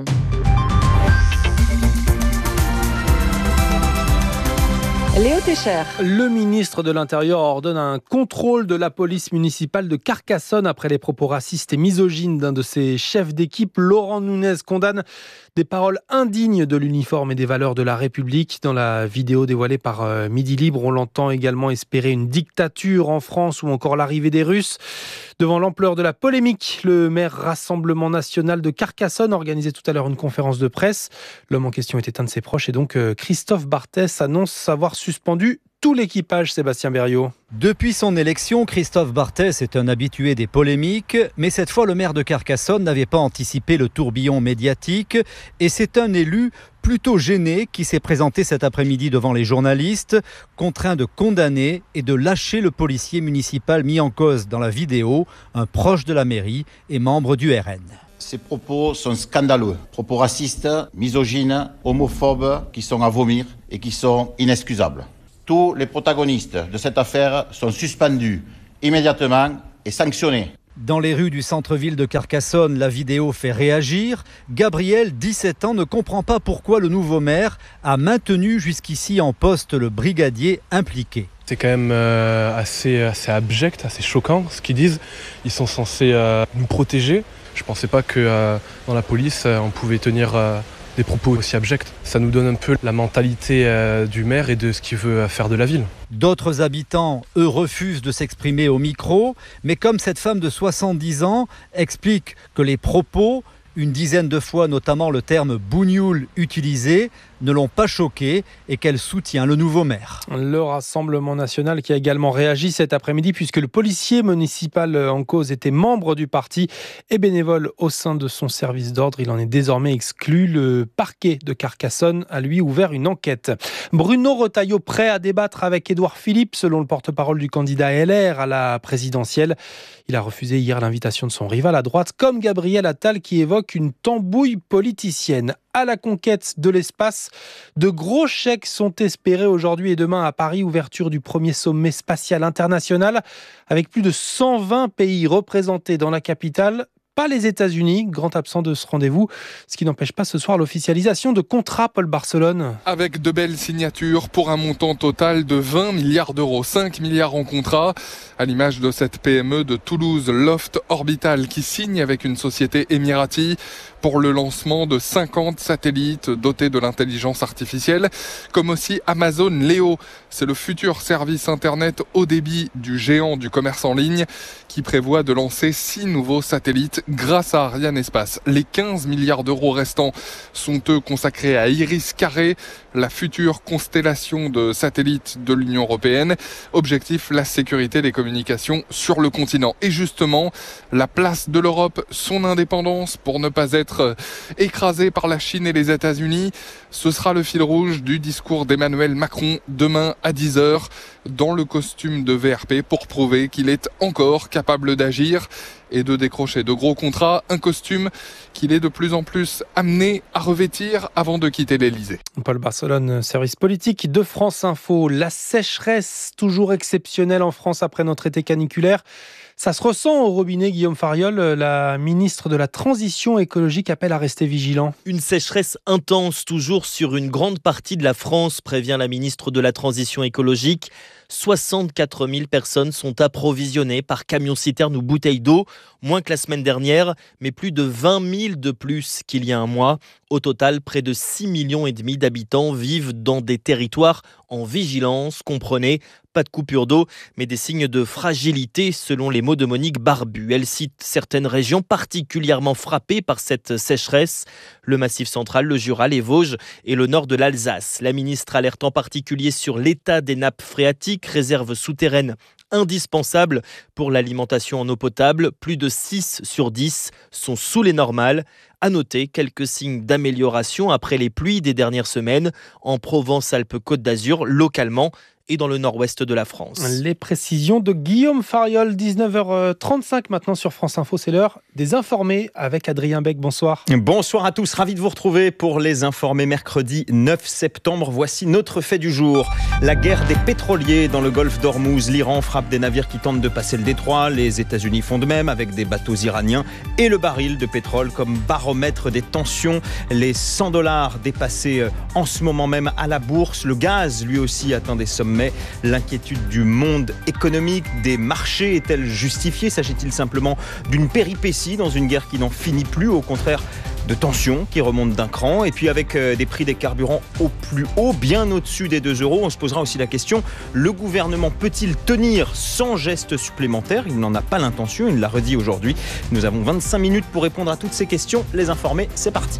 Speaker 7: Léo Técher.
Speaker 20: Le ministre de l'Intérieur ordonne un contrôle de la police municipale de Carcassonne après les propos racistes et misogynes d'un de ses chefs d'équipe. Laurent Nunez condamne des paroles indignes de l'uniforme et des valeurs de la République. Dans la vidéo dévoilée par Midi Libre, on l'entend également espérer une dictature en France ou encore l'arrivée des Russes. Devant l'ampleur de la polémique, le maire Rassemblement National de Carcassonne organisait tout à l'heure une conférence de presse. L'homme en question était un de ses proches et donc Christophe Barthès annonce avoir suspendu tout l'équipage, Sébastien Berriot.
Speaker 1: Depuis son élection, Christophe Barthès est un habitué des polémiques, mais cette fois le maire de Carcassonne n'avait pas anticipé le tourbillon médiatique et c'est un élu plutôt gêné qui s'est présenté cet après-midi devant les journalistes, contraint de condamner et de lâcher le policier municipal mis en cause dans la vidéo, un proche de la mairie et membre du R N.
Speaker 3: Ces propos sont scandaleux, propos racistes, misogynes, homophobes qui sont à vomir et qui sont inexcusables. Tous les protagonistes de cette affaire sont suspendus immédiatement et sanctionnés.
Speaker 1: Dans les rues du centre-ville de Carcassonne, la vidéo fait réagir. Gabriel, dix-sept ans, ne comprend pas pourquoi le nouveau maire a maintenu jusqu'ici en poste le brigadier impliqué.
Speaker 4: C'est quand même euh, assez, assez abject, assez choquant ce qu'ils disent. Ils sont censés euh, nous protéger. Je ne pensais pas que euh, dans la police, euh, on pouvait tenir euh, des propos aussi abjects. Ça nous donne un peu la mentalité euh, du maire et de ce qu'il veut faire de la ville.
Speaker 1: D'autres habitants, eux, refusent de s'exprimer au micro, mais comme cette femme de soixante-dix ans explique que les propos, une dizaine de fois notamment le terme bougnoul utilisé, ne l'ont pas choquée et qu'elle soutient le nouveau maire.
Speaker 20: Le Rassemblement National qui a également réagi cet après-midi puisque le policier municipal en cause était membre du parti et bénévole au sein de son service d'ordre. Il en est désormais exclu. Le parquet de Carcassonne a lui ouvert une enquête. Bruno Retailleau prêt à débattre avec Édouard Philippe selon le porte-parole du candidat L R à la présidentielle. Il a refusé hier l'invitation de son rival à droite comme Gabriel Attal qui évoque une tambouille politicienne. À la conquête de l'espace, de gros chèques sont espérés aujourd'hui et demain à Paris, ouverture du premier sommet spatial international avec plus de cent vingt pays représentés dans la capitale. Pas les États-Unis, grand absent de ce rendez-vous, ce qui n'empêche pas ce soir l'officialisation de contrats, Paul Barcelone.
Speaker 5: Avec de belles signatures pour un montant total de vingt milliards d'euros, cinq milliards en contrat, à l'image de cette P M E de Toulouse, Loft Orbital, qui signe avec une société émirati pour le lancement de cinquante satellites dotés de l'intelligence artificielle, comme aussi Amazon Leo. C'est le futur service internet haut débit du géant du commerce en ligne qui prévoit de lancer six nouveaux satellites grâce à Ariane Espace. Les quinze milliards d'euros restants sont eux consacrés à Iris Carré, la future constellation de satellites de l'Union européenne. Objectif, la sécurité des communications sur le continent. Et justement, la place de l'Europe, son indépendance pour ne pas être écrasée par la Chine et les États-Unis. Ce sera le fil rouge du discours d'Emmanuel Macron demain à dix heures dans le costume de V R P pour prouver qu'il est encore capable d'agir et de décrocher de gros contrats, un costume qu'il est de plus en plus amené à revêtir avant de quitter l'Elysée.
Speaker 20: Paul Barcelone, service politique de France Info. La sécheresse toujours exceptionnelle en France après notre été caniculaire. Ça se ressent au robinet, Guillaume Fariol. La ministre de la Transition écologique appelle à rester vigilant.
Speaker 6: Une sécheresse intense toujours sur une grande partie de la France, prévient la ministre de la Transition écologique. soixante-quatre mille personnes sont approvisionnées par camion-citerne ou bouteilles d'eau, moins que la semaine dernière, mais plus de vingt mille de plus qu'il y a un mois. Au total, près de six millions et demi d'habitants vivent dans des territoires en vigilance. Comprenez, pas de coupure d'eau, mais des signes de fragilité, selon les mots de Monique Barbu. Elle cite certaines régions particulièrement frappées par cette sécheresse, le Massif central, le Jura, les Vosges et le nord de l'Alsace. La ministre alerte en particulier sur l'état des nappes phréatiques, réserves souterraines indispensables pour l'alimentation en eau potable. Plus de six sur dix sont sous les normales. À noter quelques signes d'amélioration après les pluies des dernières semaines en Provence-Alpes-Côte d'Azur, localement. et dans le nord-ouest de la France.
Speaker 20: Les précisions de Guillaume Fariol, dix-neuf heures trente-cinq maintenant sur France Info. C'est l'heure des informés avec Adrien Beck. Bonsoir.
Speaker 9: Bonsoir à tous, ravi de vous retrouver pour les informés mercredi neuf septembre. Voici notre fait du jour. La guerre des pétroliers dans le golfe d'Ormuz. L'Iran frappe des navires qui tentent de passer le détroit. Les États-Unis font de même avec des bateaux iraniens et le baril de pétrole comme baromètre des tensions. Les cent dollars dépassés en ce moment même à la bourse. Le gaz, lui aussi, atteint des sommets. L'inquiétude du monde économique, des marchés est-elle justifiée? S'agit-il simplement d'une péripétie dans une guerre qui n'en finit plus, au contraire de tensions qui remontent d'un cran? Et puis avec euh, des prix des carburants au plus haut, bien au-dessus des deux euros, on se posera aussi la question, le gouvernement peut-il tenir sans geste supplémentaire? Il n'en a pas l'intention, il l'a redit aujourd'hui. Nous avons vingt-cinq minutes pour répondre à toutes ces questions. Les informés, c'est parti.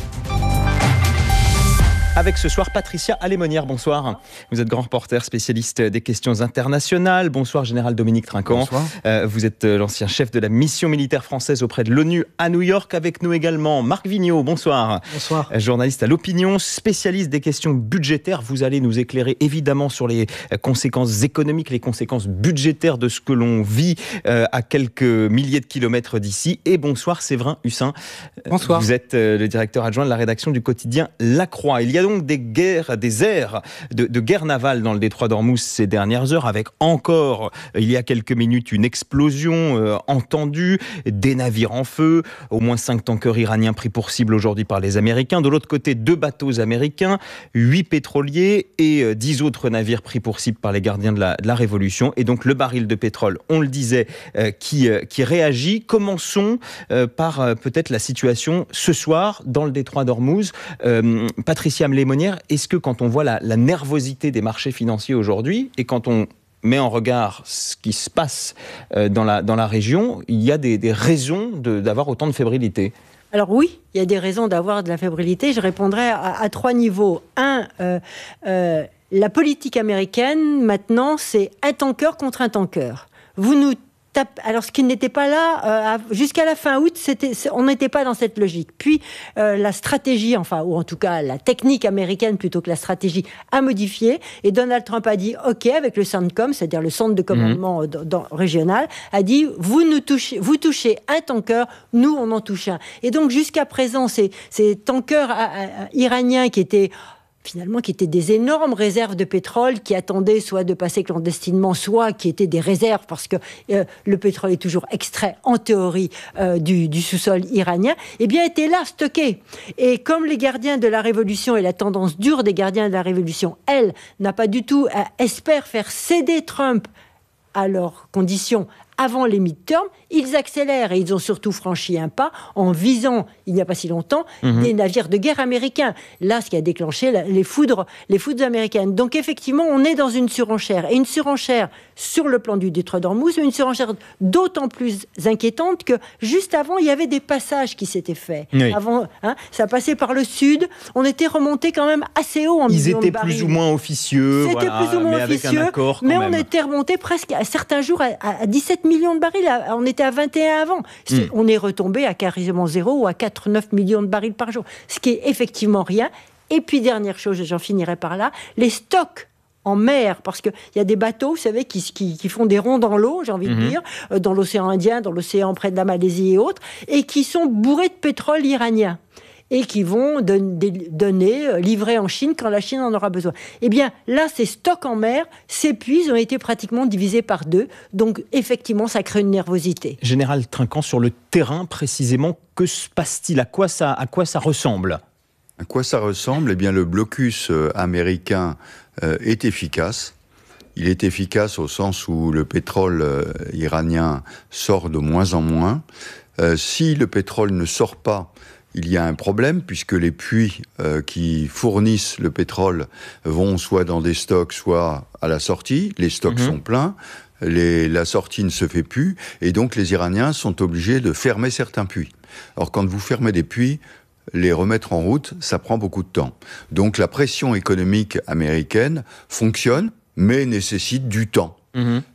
Speaker 9: Avec ce soir Patricia Alémonière, bonsoir. Vous êtes grand reporter spécialiste des questions internationales. Bonsoir Général Dominique Trinquant.
Speaker 10: Bonsoir.
Speaker 9: Euh, vous êtes l'ancien chef de la mission militaire française auprès de l'ONU à New York. Avec nous également Marc Vigneault, bonsoir.
Speaker 10: Bonsoir.
Speaker 9: Journaliste à l'Opinion, spécialiste des questions budgétaires. Vous allez nous éclairer évidemment sur les conséquences économiques, les conséquences budgétaires de ce que l'on vit euh, à quelques milliers de kilomètres d'ici. Et bonsoir Séverin Hussin.
Speaker 10: Bonsoir.
Speaker 9: Vous êtes euh, le directeur adjoint de la rédaction du quotidien La Croix. Il y a donc des guerres, des airs de, de guerre navale dans le détroit d'Ormuz ces dernières heures, avec encore, il y a quelques minutes, une explosion euh, entendue, des navires en feu, au moins cinq tankers iraniens pris pour cible aujourd'hui par les Américains. De l'autre côté, deux bateaux américains, huit pétroliers et euh, dix autres navires pris pour cible par les gardiens de la, de la Révolution. Et donc le baril de pétrole, on le disait, euh, qui, euh, qui réagit. Commençons euh, par euh, peut-être la situation ce soir dans le détroit d'Ormuz. Euh, Patricia Alémonière, est-ce que quand on voit la, la nervosité des marchés financiers aujourd'hui et quand on met en regard ce qui se passe euh, dans, la, dans la région, il y a des, des raisons de, d'avoir autant de fébrilité?
Speaker 11: Alors oui, il y a des raisons d'avoir de la fébrilité. Je répondrai à, à trois niveaux. Un, euh, euh, la politique américaine, maintenant, c'est un tanker contre un tanker. Vous nous tapez... Alors, ce qui n'était pas là, euh, jusqu'à la fin août, c'était, on n'était pas dans cette logique. Puis, euh, la stratégie, enfin, ou en tout cas, la technique américaine, plutôt que la stratégie, a modifié. Et Donald Trump a dit, OK, avec le CENTCOM, c'est-à-dire le centre de commandement mmh. dans, dans, régional, a dit, vous nous touchez, vous touchez un tanker, nous, on en touche un. Et donc, jusqu'à présent, ces, ces tankers à, à, iraniens qui étaient... finalement, qui étaient des énormes réserves de pétrole qui attendaient soit de passer clandestinement, soit qui étaient des réserves, parce que euh, le pétrole est toujours extrait, en théorie, euh, du, du sous-sol iranien, eh bien, étaient là, stockés. Et comme les gardiens de la Révolution, et la tendance dure des gardiens de la Révolution, elle, n'a pas du tout, euh, espère faire céder Trump à leurs conditions avant les midterms, ils accélèrent et ils ont surtout franchi un pas en visant, il n'y a pas si longtemps, mmh. des navires de guerre américains. Là, ce qui a déclenché les foudres, les foudres américaines. Donc effectivement, on est dans une surenchère. Et une surenchère sur le plan du détroit d'Ormuz, une surenchère d'autant plus inquiétante que juste avant, il y avait des passages qui s'étaient faits. Oui. Avant, hein, ça passait par le sud. On était remonté quand même assez haut en
Speaker 9: Ils
Speaker 11: millions de
Speaker 9: étaient
Speaker 11: barils.
Speaker 9: plus ou moins officieux.
Speaker 11: C'était
Speaker 9: voilà,
Speaker 11: plus ou moins
Speaker 9: mais
Speaker 11: officieux.
Speaker 9: Avec un accord,
Speaker 11: mais
Speaker 9: quand
Speaker 11: on
Speaker 9: même.
Speaker 11: était remonté presque à certains jours à, à dix-sept millions de barils. On était à vingt et un avant. C'est, mm. On est retombé à quasiment zéro ou à quatre à neuf millions de barils par jour. Ce qui est effectivement rien. Et puis, dernière chose, j'en finirai par là, les stocks en mer, parce qu'il y a des bateaux, vous savez, qui, qui, qui font des ronds dans l'eau, j'ai envie mm-hmm. de dire, euh, dans l'océan Indien, dans l'océan près de la Malaisie et autres, et qui sont bourrés de pétrole iranien. Et qui vont don- donner, euh, livrer en Chine quand la Chine en aura besoin. Eh bien, là, ces stocks en mer s'épuisent, ont été pratiquement divisés par deux. Donc, effectivement, ça crée une nervosité.
Speaker 9: Général Trinquant, sur le terrain, précisément, que se passe-t-il? À quoi ça, à quoi ça ressemble?
Speaker 10: À quoi ça ressemble? Eh bien, le blocus euh, américain euh, est efficace. Il est efficace au sens où le pétrole euh, iranien sort de moins en moins. Euh, si le pétrole ne sort pas, il y a un problème, puisque les puits euh, qui fournissent le pétrole vont soit dans des stocks, soit à la sortie. Les stocks mmh. sont pleins, les, la sortie ne se fait plus, et donc les Iraniens sont obligés de fermer certains puits. Alors quand vous fermez des puits, les remettre en route, ça prend beaucoup de temps. Donc la pression économique américaine fonctionne, mais nécessite du temps. Mmh.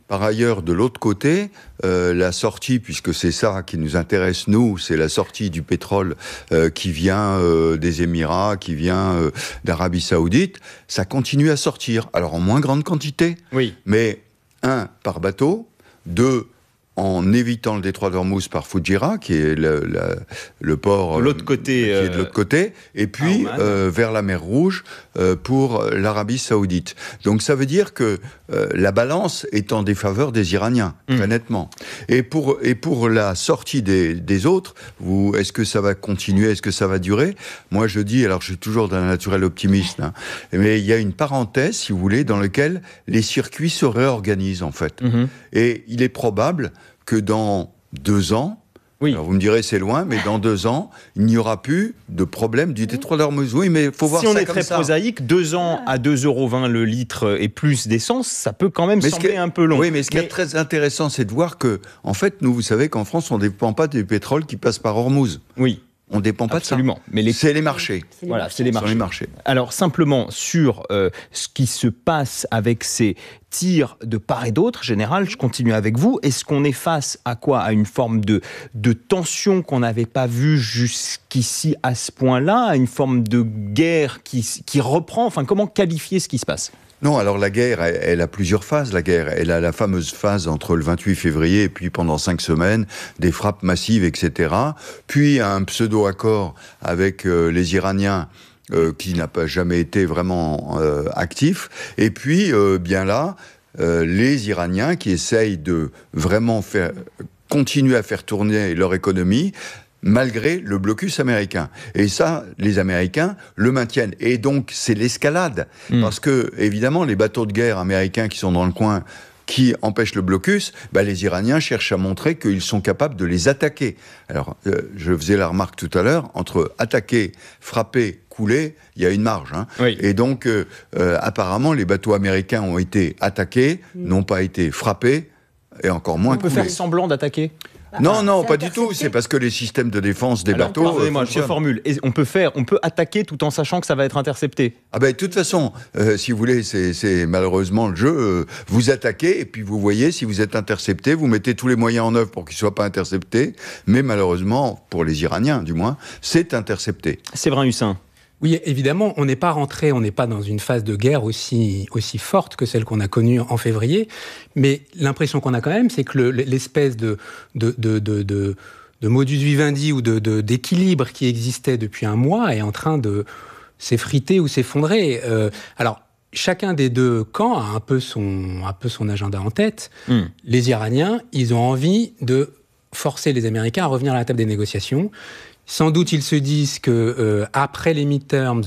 Speaker 10: Par ailleurs, de l'autre côté, euh, la sortie, puisque c'est ça qui nous intéresse, nous, c'est la sortie du pétrole euh, qui vient euh, des Émirats, qui vient euh, d'Arabie Saoudite, ça continue à sortir. Alors en moins grande quantité,
Speaker 9: oui.
Speaker 10: mais un, par bateau, deux, en évitant le détroit d'Ormuz par Fujairah, qui est le, le, le port
Speaker 9: l'autre côté,
Speaker 10: euh, qui est de l'autre côté, et puis euh, vers la mer Rouge euh, pour l'Arabie Saoudite. Donc ça veut dire que euh, la balance est en défaveur des Iraniens, mmh. très nettement. Et pour, et pour la sortie des, des autres, vous, est-ce que ça va continuer, est-ce que ça va durer ? Moi je dis, alors je suis toujours d'un naturel optimiste, hein, mais il y a une parenthèse, si vous voulez, dans laquelle les circuits se réorganisent en fait. Mmh. Et il est probable que dans deux ans, oui. alors vous me direz c'est loin, mais dans deux ans, il n'y aura plus de problème du détroit d'Ormuz. Oui, mais il faut voir
Speaker 9: ça comme ça.
Speaker 10: Si on est
Speaker 9: très prosaïque, deux ans à deux euros vingt le litre et plus d'essence, ça peut quand même
Speaker 10: mais
Speaker 9: sembler
Speaker 10: est,
Speaker 9: un peu long.
Speaker 10: Oui, mais ce qui mais... est très intéressant, c'est de voir que, en fait, nous, vous savez qu'en France, on ne dépend pas du pétrole qui passe par Ormuz.
Speaker 9: Oui.
Speaker 10: On ne dépend pas
Speaker 9: Absolument.
Speaker 10: de ça.
Speaker 9: Mais les...
Speaker 10: C'est les marchés.
Speaker 9: C'est les voilà, marchés. c'est les marchés.
Speaker 10: les marchés.
Speaker 9: Alors, simplement, sur euh, ce qui se passe avec ces tirs de part et d'autre, Général, je continue avec vous. Est-ce qu'on est face à quoi ? À une forme de, de tension qu'on n'avait pas vue jusqu'ici à ce point-là ? À une forme de guerre qui, qui reprend ? Enfin, comment qualifier ce qui se passe ?
Speaker 10: Non, alors la guerre, elle, elle a plusieurs phases, la guerre. Elle a la fameuse phase entre le vingt-huit février et puis pendant cinq semaines, des frappes massives, et cetera. Puis un pseudo-accord avec euh, les Iraniens euh, qui n'a pas jamais été vraiment euh, actif. Et puis, euh, bien là, euh, les Iraniens qui essayent de vraiment faire, continuer à faire tourner leur économie, malgré le blocus américain. Et ça, les Américains le maintiennent. Et donc, c'est l'escalade. Mmh. Parce que, évidemment, les bateaux de guerre américains qui sont dans le coin, qui empêchent le blocus, bah, les Iraniens cherchent à montrer qu'ils sont capables de les attaquer. Alors, euh, je faisais la remarque tout à l'heure, entre attaquer, frapper, couler, il y a une marge. Hein. Oui. Et donc, euh, euh, apparemment, les bateaux américains ont été attaqués, mmh. n'ont pas été frappés, et encore moins coulés.
Speaker 9: On peut faire semblant d'attaquer ?
Speaker 10: Non, non, pas du tout. C'est parce que les systèmes de défense des Alors, bateaux.
Speaker 9: Pardonnez-moi, je reformule. On peut faire, on peut attaquer tout en sachant que ça va être intercepté.
Speaker 10: Ah ben, de toute façon, euh, si vous voulez, c'est, c'est malheureusement le jeu. Euh, vous attaquez et puis vous voyez si vous êtes intercepté, vous mettez tous les moyens en œuvre pour qu'il ne soit pas intercepté. Mais malheureusement, pour les Iraniens du moins, c'est intercepté.
Speaker 9: Séverin Hussin.
Speaker 12: Oui, évidemment, on n'est pas rentré, on n'est pas dans une phase de guerre aussi, aussi forte que celle qu'on a connue en février, mais l'impression qu'on a quand même, c'est que le, l'espèce de, de, de, de, de, de modus vivendi ou de, de, d'équilibre qui existait depuis un mois est en train de s'effriter ou s'effondrer. Euh, alors, chacun des deux camps a un peu son, un peu son agenda en tête. Mmh. Les Iraniens, ils ont envie de forcer les Américains à revenir à la table des négociations. Sans doute, ils se disent que euh, après les midterms,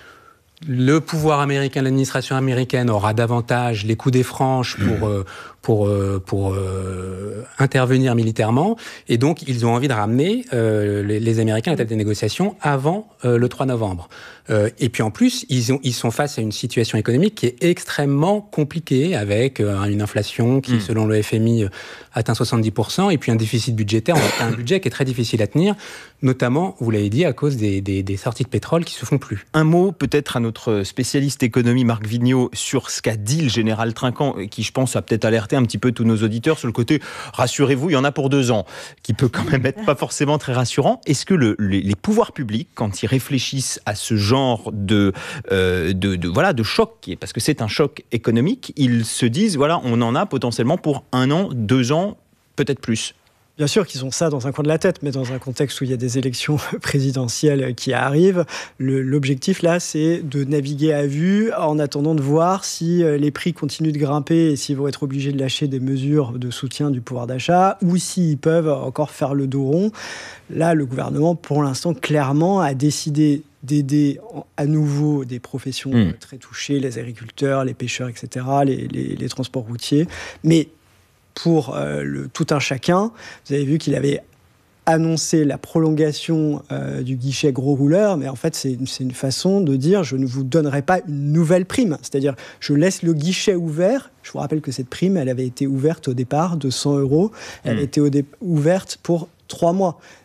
Speaker 12: le pouvoir américain, l'administration américaine aura davantage les coups des franches pour euh, pour euh, pour euh, intervenir militairement, et donc ils ont envie de ramener euh, les, les Américains à la table des négociations avant euh, le trois novembre. Euh, et puis en plus, ils ont ils sont face à une situation économique qui est extrêmement compliquée, avec euh, une inflation qui, mmh. selon le F M I, atteint soixante-dix pour cent, et puis un déficit budgétaire, on a un budget qui est très difficile à tenir, notamment, vous l'avez dit, à cause des, des, des sorties de pétrole qui se font plus.
Speaker 9: Un mot peut-être à notre spécialiste économie Marc Vigneault sur ce qu'a dit le général Trinquant, qui je pense a peut-être alerté un petit peu tous nos auditeurs sur le côté « rassurez-vous, il y en a pour deux ans », qui peut quand même être pas forcément très rassurant. Est-ce que le, les, les pouvoirs publics, quand ils réfléchissent à ce genre de, euh, de, de, voilà, de choc, qui est, parce que c'est un choc économique, ils se disent voilà, on en a potentiellement pour un an, deux ans, peut-être plus?
Speaker 13: Bien sûr qu'ils ont ça dans un coin de la tête, mais dans un contexte où il y a des élections présidentielles qui arrivent, le, l'objectif là, c'est de naviguer à vue en attendant de voir si les prix continuent de grimper et s'ils vont être obligés de lâcher des mesures de soutien du pouvoir d'achat, ou s'ils peuvent encore faire le dos rond. Là, le gouvernement, pour l'instant, clairement, a décidé d'aider à nouveau des professions mmh. très touchées, les agriculteurs, les pêcheurs, et cetera, les, les, les transports routiers, mais pour euh, le, tout un chacun. Vous avez vu qu'il avait annoncé la prolongation euh, du guichet gros rouleur, mais en fait, c'est, c'est une façon de dire « je ne vous donnerai pas une nouvelle prime ». C'est-à-dire, je laisse le guichet ouvert. Je vous rappelle que cette prime, elle avait été ouverte au départ de cent euros. Elle mmh. était au dé- ouverte pour trois mois.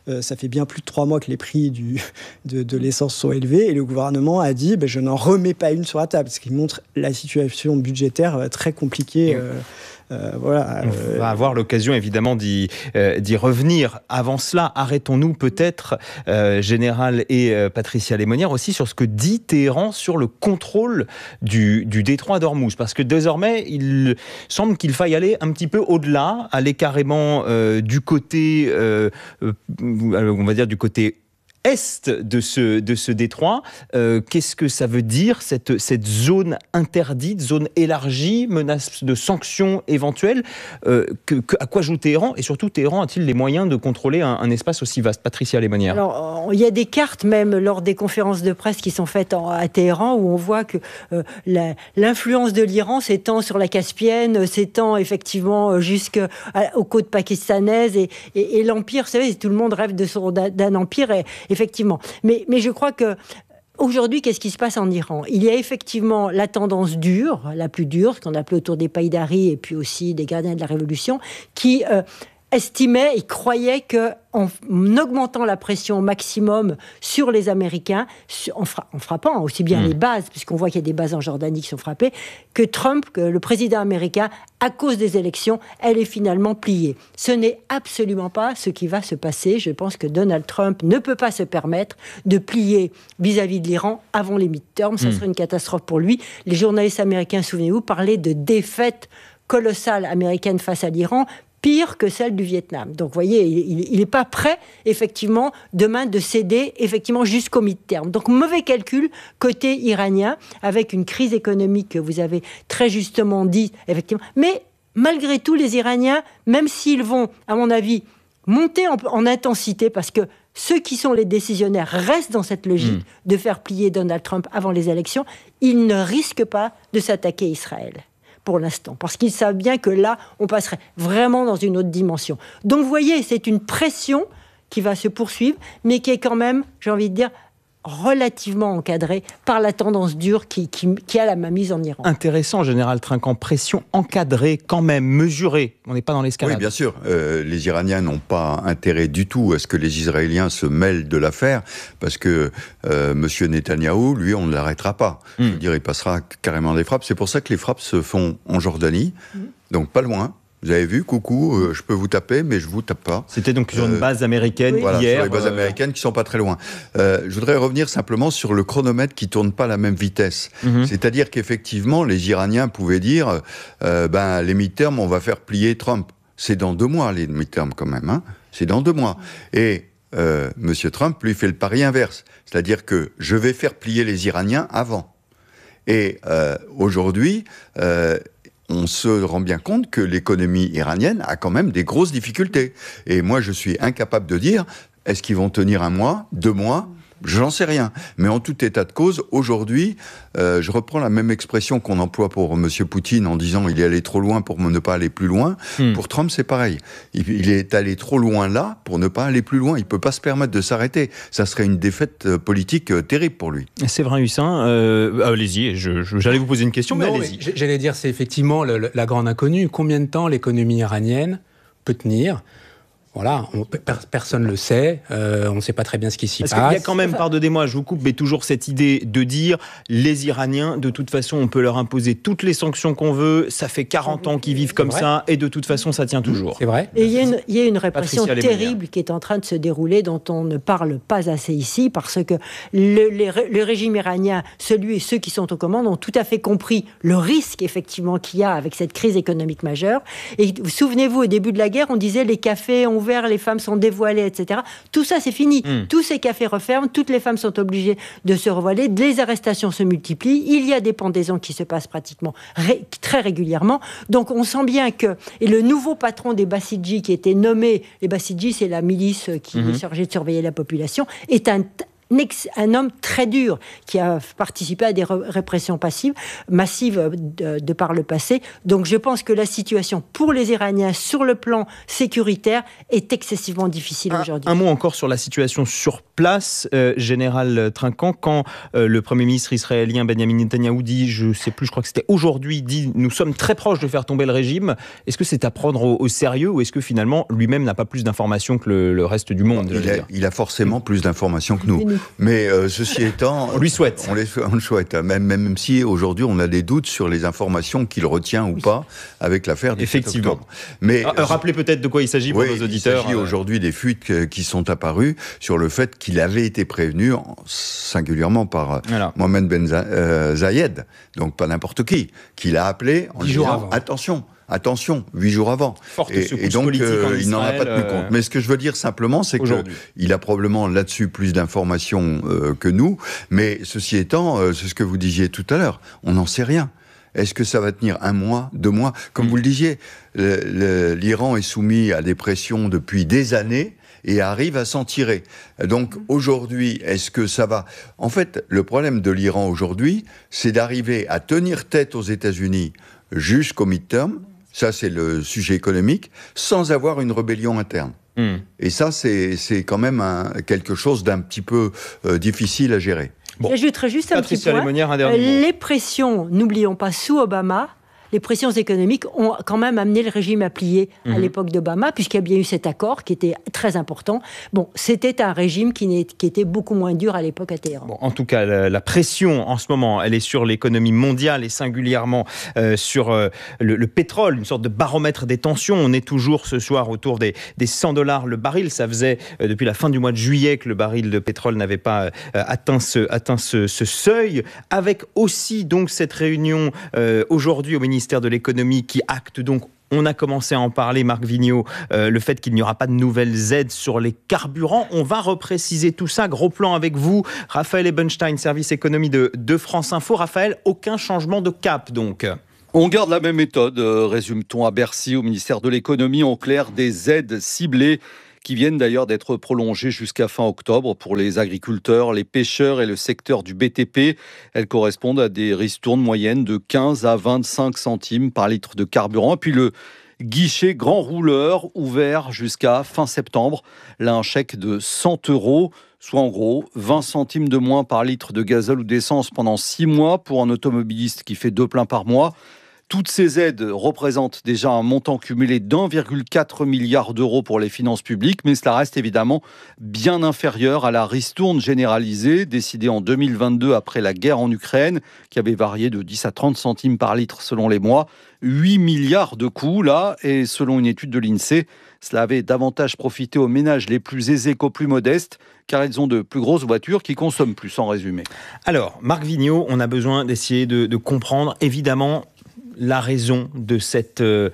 Speaker 13: euh, ça fait bien plus de trois mois que les prix du, de, de l'essence sont élevés, et le gouvernement a dit ben, je n'en remets pas une sur la table, ce qui montre la situation budgétaire très compliquée. Euh, Euh, voilà,
Speaker 9: euh... On va avoir l'occasion évidemment d'y, euh, d'y revenir. Avant cela, arrêtons-nous peut-être, euh, Général et euh, Patricia Lémonière, aussi sur ce que dit Téhéran sur le contrôle du, du détroit d'Ormuz. Parce que désormais, il semble qu'il faille aller un petit peu au-delà, aller carrément euh, du côté, euh, euh, on va dire du côté est de ce, de ce détroit. Euh, qu'est-ce que ça veut dire, cette, cette zone interdite, zone élargie, menace de sanctions éventuelles euh, que, que, à quoi joue Téhéran? Et surtout, Téhéran a-t-il les moyens de contrôler un, un espace aussi vaste? Patricia Lémonière.
Speaker 11: Alors, il y a des cartes même lors des conférences de presse qui sont faites en, à Téhéran où on voit que euh, la, l'influence de l'Iran s'étend sur la Caspienne, s'étend effectivement jusqu'aux côtes pakistanaises et, et, et l'empire, vous savez, tout le monde rêve de son, d'un, d'un empire et, effectivement. Mais, mais je crois que aujourd'hui, qu'est-ce qui se passe en Iran? Il y a effectivement la tendance dure, la plus dure, ce qu'on appelait autour des Païdari et puis aussi des gardiens de la Révolution, qui euh, estimaient et croyaient qu'en augmentant la pression au maximum sur les Américains, en, fra- en frappant aussi bien mmh. les bases, puisqu'on voit qu'il y a des bases en Jordanie qui sont frappées, que Trump, que le président américain, à cause des élections, elle est finalement pliée. Ce n'est absolument pas ce qui va se passer. Je pense que Donald Trump ne peut pas se permettre de plier vis-à-vis de l'Iran avant les midterms. Ça mmh. serait une catastrophe pour lui. Les journalistes américains, souvenez-vous, parlaient de défaite colossale américaine face à l'Iran, pire que celle du Vietnam. Donc, vous voyez, il n'est pas prêt, effectivement, demain de céder, effectivement, jusqu'au mi-terme. Donc, mauvais calcul côté iranien, avec une crise économique que vous avez très justement dit, effectivement. Mais, malgré tout, les Iraniens, même s'ils vont, à mon avis, monter en, en intensité, parce que ceux qui sont les décisionnaires restent dans cette logique mmh. de faire plier Donald Trump avant les élections, ils ne risquent pas de s'attaquer à Israël. Pour l'instant, parce qu'ils savent bien que là, on passerait vraiment dans une autre dimension. Donc, vous voyez, c'est une pression qui va se poursuivre, mais qui est quand même, j'ai envie de dire, relativement encadrée par la tendance dure qui, qui, qui a la mainmise en Iran.
Speaker 9: Intéressant, Général Trinquant, pression encadrée quand même, mesurée. On n'est pas dans l'escalade.
Speaker 10: Oui, bien sûr. Euh, les Iraniens n'ont pas intérêt du tout à ce que les Israéliens se mêlent de l'affaire, parce que euh, M. Netanyahou, lui, on ne l'arrêtera pas. Mm. Je veux dire, il passera carrément des frappes. C'est pour ça que les frappes se font en Jordanie, mm. donc pas loin. Vous avez vu, coucou, euh, je peux vous taper, mais je vous tape pas.
Speaker 9: C'était donc sur une base américaine
Speaker 10: euh, voilà,
Speaker 9: hier.
Speaker 10: Sur les bases euh... américaines qui sont pas très loin. Euh, je voudrais revenir simplement sur le chronomètre qui tourne pas à la même vitesse. Mm-hmm. C'est-à-dire qu'effectivement, les Iraniens pouvaient dire, euh, ben les midterms, on va faire plier Trump. C'est dans deux mois les midterms quand même, hein. C'est dans deux mois. Et euh, M. Trump lui fait le pari inverse, c'est-à-dire que je vais faire plier les Iraniens avant. Et euh, aujourd'hui. Euh, on se rend bien compte que l'économie iranienne a quand même des grosses difficultés. Et moi, je suis incapable de dire, est-ce qu'ils vont tenir un mois, deux mois ? J'en sais rien. Mais en tout état de cause, aujourd'hui, euh, je reprends la même expression qu'on emploie pour M. Poutine en disant il est allé trop loin pour ne pas aller plus loin. Hmm. Pour Trump, c'est pareil. Il, il est allé trop loin là pour ne pas aller plus loin. Il ne peut pas se permettre de s'arrêter. Ça serait une défaite politique terrible pour lui.
Speaker 9: Séverin Hussin, euh, allez-y, je, je, j'allais vous poser une question, mais
Speaker 12: non,
Speaker 9: allez-y.
Speaker 12: Mais j'allais dire, c'est effectivement le, le, la grande inconnue. Combien de temps l'économie iranienne peut tenir ? Voilà, on, personne ne le sait, euh, on ne sait pas très bien ce qui s'y
Speaker 9: Parce
Speaker 12: passe.
Speaker 9: Parce qu'il y a quand même, pardonnez-moi, je vous coupe, mais toujours cette idée de dire les Iraniens, de toute façon, on peut leur imposer toutes les sanctions qu'on veut, ça fait quarante ans qu'ils vivent comme ça, et de toute façon, ça tient toujours.
Speaker 12: C'est vrai.
Speaker 11: Et il y a une, il y a une répression terrible qui est en train de se dérouler, dont on ne parle pas assez ici, parce que le, les, le régime iranien, celui et ceux qui sont aux commandes, ont tout à fait compris le risque, effectivement, qu'il y a avec cette crise économique majeure. Et souvenez-vous, au début de la guerre, on disait les cafés ont les femmes sont dévoilées, et cetera. Tout ça, c'est fini. Mmh. Tous ces cafés referment, toutes les femmes sont obligées de se revoiler, les arrestations se multiplient, il y a des pendaisons qui se passent pratiquement ré- très régulièrement. Donc, on sent bien que... Et le nouveau patron des Bassidji, qui était nommé... Les Bassidji, c'est la milice qui mmh. est chargée de surveiller la population, est un... un homme très dur qui a participé à des répressions passives, massives de, de par le passé. Donc je pense que la situation pour les Iraniens sur le plan sécuritaire est excessivement difficile
Speaker 9: un,
Speaker 11: aujourd'hui.
Speaker 9: Un mot encore sur la situation sur place, euh, Général Trinquant, quand euh, le Premier ministre israélien Benjamin Netanyahou dit, je ne sais plus, je crois que c'était aujourd'hui, dit nous sommes très proches de faire tomber le régime, est-ce que c'est à prendre au, au sérieux ou est-ce que finalement lui-même n'a pas plus d'informations que le, le reste du monde?
Speaker 10: il a, il a forcément plus d'informations que nous. Mais euh, ceci étant...
Speaker 9: On lui souhaite.
Speaker 10: On, les, on le souhaite, même, même si aujourd'hui on a des doutes sur les informations qu'il retient ou pas avec l'affaire du sept octobre. Mais,
Speaker 9: ah, euh, rappelez peut-être de quoi il s'agit pour
Speaker 10: oui,
Speaker 9: nos auditeurs.
Speaker 10: Il s'agit aujourd'hui des fuites qui sont apparues sur le fait qu'il avait été prévenu singulièrement par voilà. Mohamed Ben Zayed, donc pas n'importe qui, qu'il a appelé en lui disant attention. Attention, huit jours avant.
Speaker 9: Forte
Speaker 10: et, et donc, euh, il n'en a pas tenu compte. Mais ce que je veux dire simplement, c'est qu'il a probablement là-dessus plus d'informations euh, que nous. Mais ceci étant, euh, c'est ce que vous disiez tout à l'heure, on n'en sait rien. Est-ce que ça va tenir un mois, deux mois? Comme mmh. vous le disiez, le, le, l'Iran est soumis à des pressions depuis des années et arrive à s'en tirer. Donc aujourd'hui, est-ce que ça va... En fait, le problème de l'Iran aujourd'hui, c'est d'arriver à tenir tête aux États-Unis jusqu'au midterm. Ça, c'est le sujet économique, sans avoir une rébellion interne. Mmh. Et ça, c'est, c'est quand même un, quelque chose d'un petit peu euh, difficile à gérer.
Speaker 11: Bon. J'ajouterais juste un
Speaker 9: Patricia
Speaker 11: petit point.
Speaker 9: Un dernier mot.
Speaker 11: Les pressions, n'oublions pas, sous Obama, les pressions économiques ont quand même amené le régime à plier mmh. à l'époque d'Obama, puisqu'il y a bien eu cet accord qui était très important. Bon, c'était un régime qui, qui était beaucoup moins dur à l'époque à Téhéran.
Speaker 9: Bon, en tout cas, la, la pression en ce moment, elle est sur l'économie mondiale et singulièrement euh, sur euh, le, le pétrole, une sorte de baromètre des tensions. On est toujours ce soir autour des, des cent dollars le baril. Ça faisait euh, depuis la fin du mois de juillet que le baril de pétrole n'avait pas euh, atteint, ce, atteint ce, ce seuil. Avec aussi donc cette réunion euh, aujourd'hui au ministère ministère de l'économie qui acte donc, on a commencé à en parler, Marc Vigneault, euh, le fait qu'il n'y aura pas de nouvelles aides sur les carburants. On va repréciser tout ça. Gros plan avec vous, Raphaël Ebenstein, service économie de, de France Info. Raphaël, aucun changement de cap donc?
Speaker 8: On garde la même méthode, euh, résume-t-on à Bercy, au ministère de l'économie. En clair, des aides ciblées qui viennent d'ailleurs d'être prolongées jusqu'à fin octobre pour les agriculteurs, les pêcheurs et le secteur du B T P. Elles correspondent à des ristournes moyennes de quinze à vingt-cinq centimes par litre de carburant. Et puis le guichet grand rouleur ouvert jusqu'à fin septembre. Là, un chèque de cent euros, soit en gros vingt centimes de moins par litre de gazole ou d'essence pendant six mois pour un automobiliste qui fait deux pleins par mois. Toutes ces aides représentent déjà un montant cumulé d'un virgule quatre milliard d'euros pour les finances publiques, mais cela reste évidemment bien inférieur à la ristourne généralisée décidée en deux mille vingt-deux après la guerre en Ukraine, qui avait varié de dix à trente centimes par litre selon les mois. huit milliards de coûts là, et selon une étude de l'INSEE, cela avait davantage profité aux ménages les plus aisés qu'aux plus modestes, car ils ont de plus grosses voitures qui consomment plus, en résumé.
Speaker 9: Alors, Marc Vigneault, on a besoin d'essayer de, de comprendre, évidemment, la raison de cette, euh,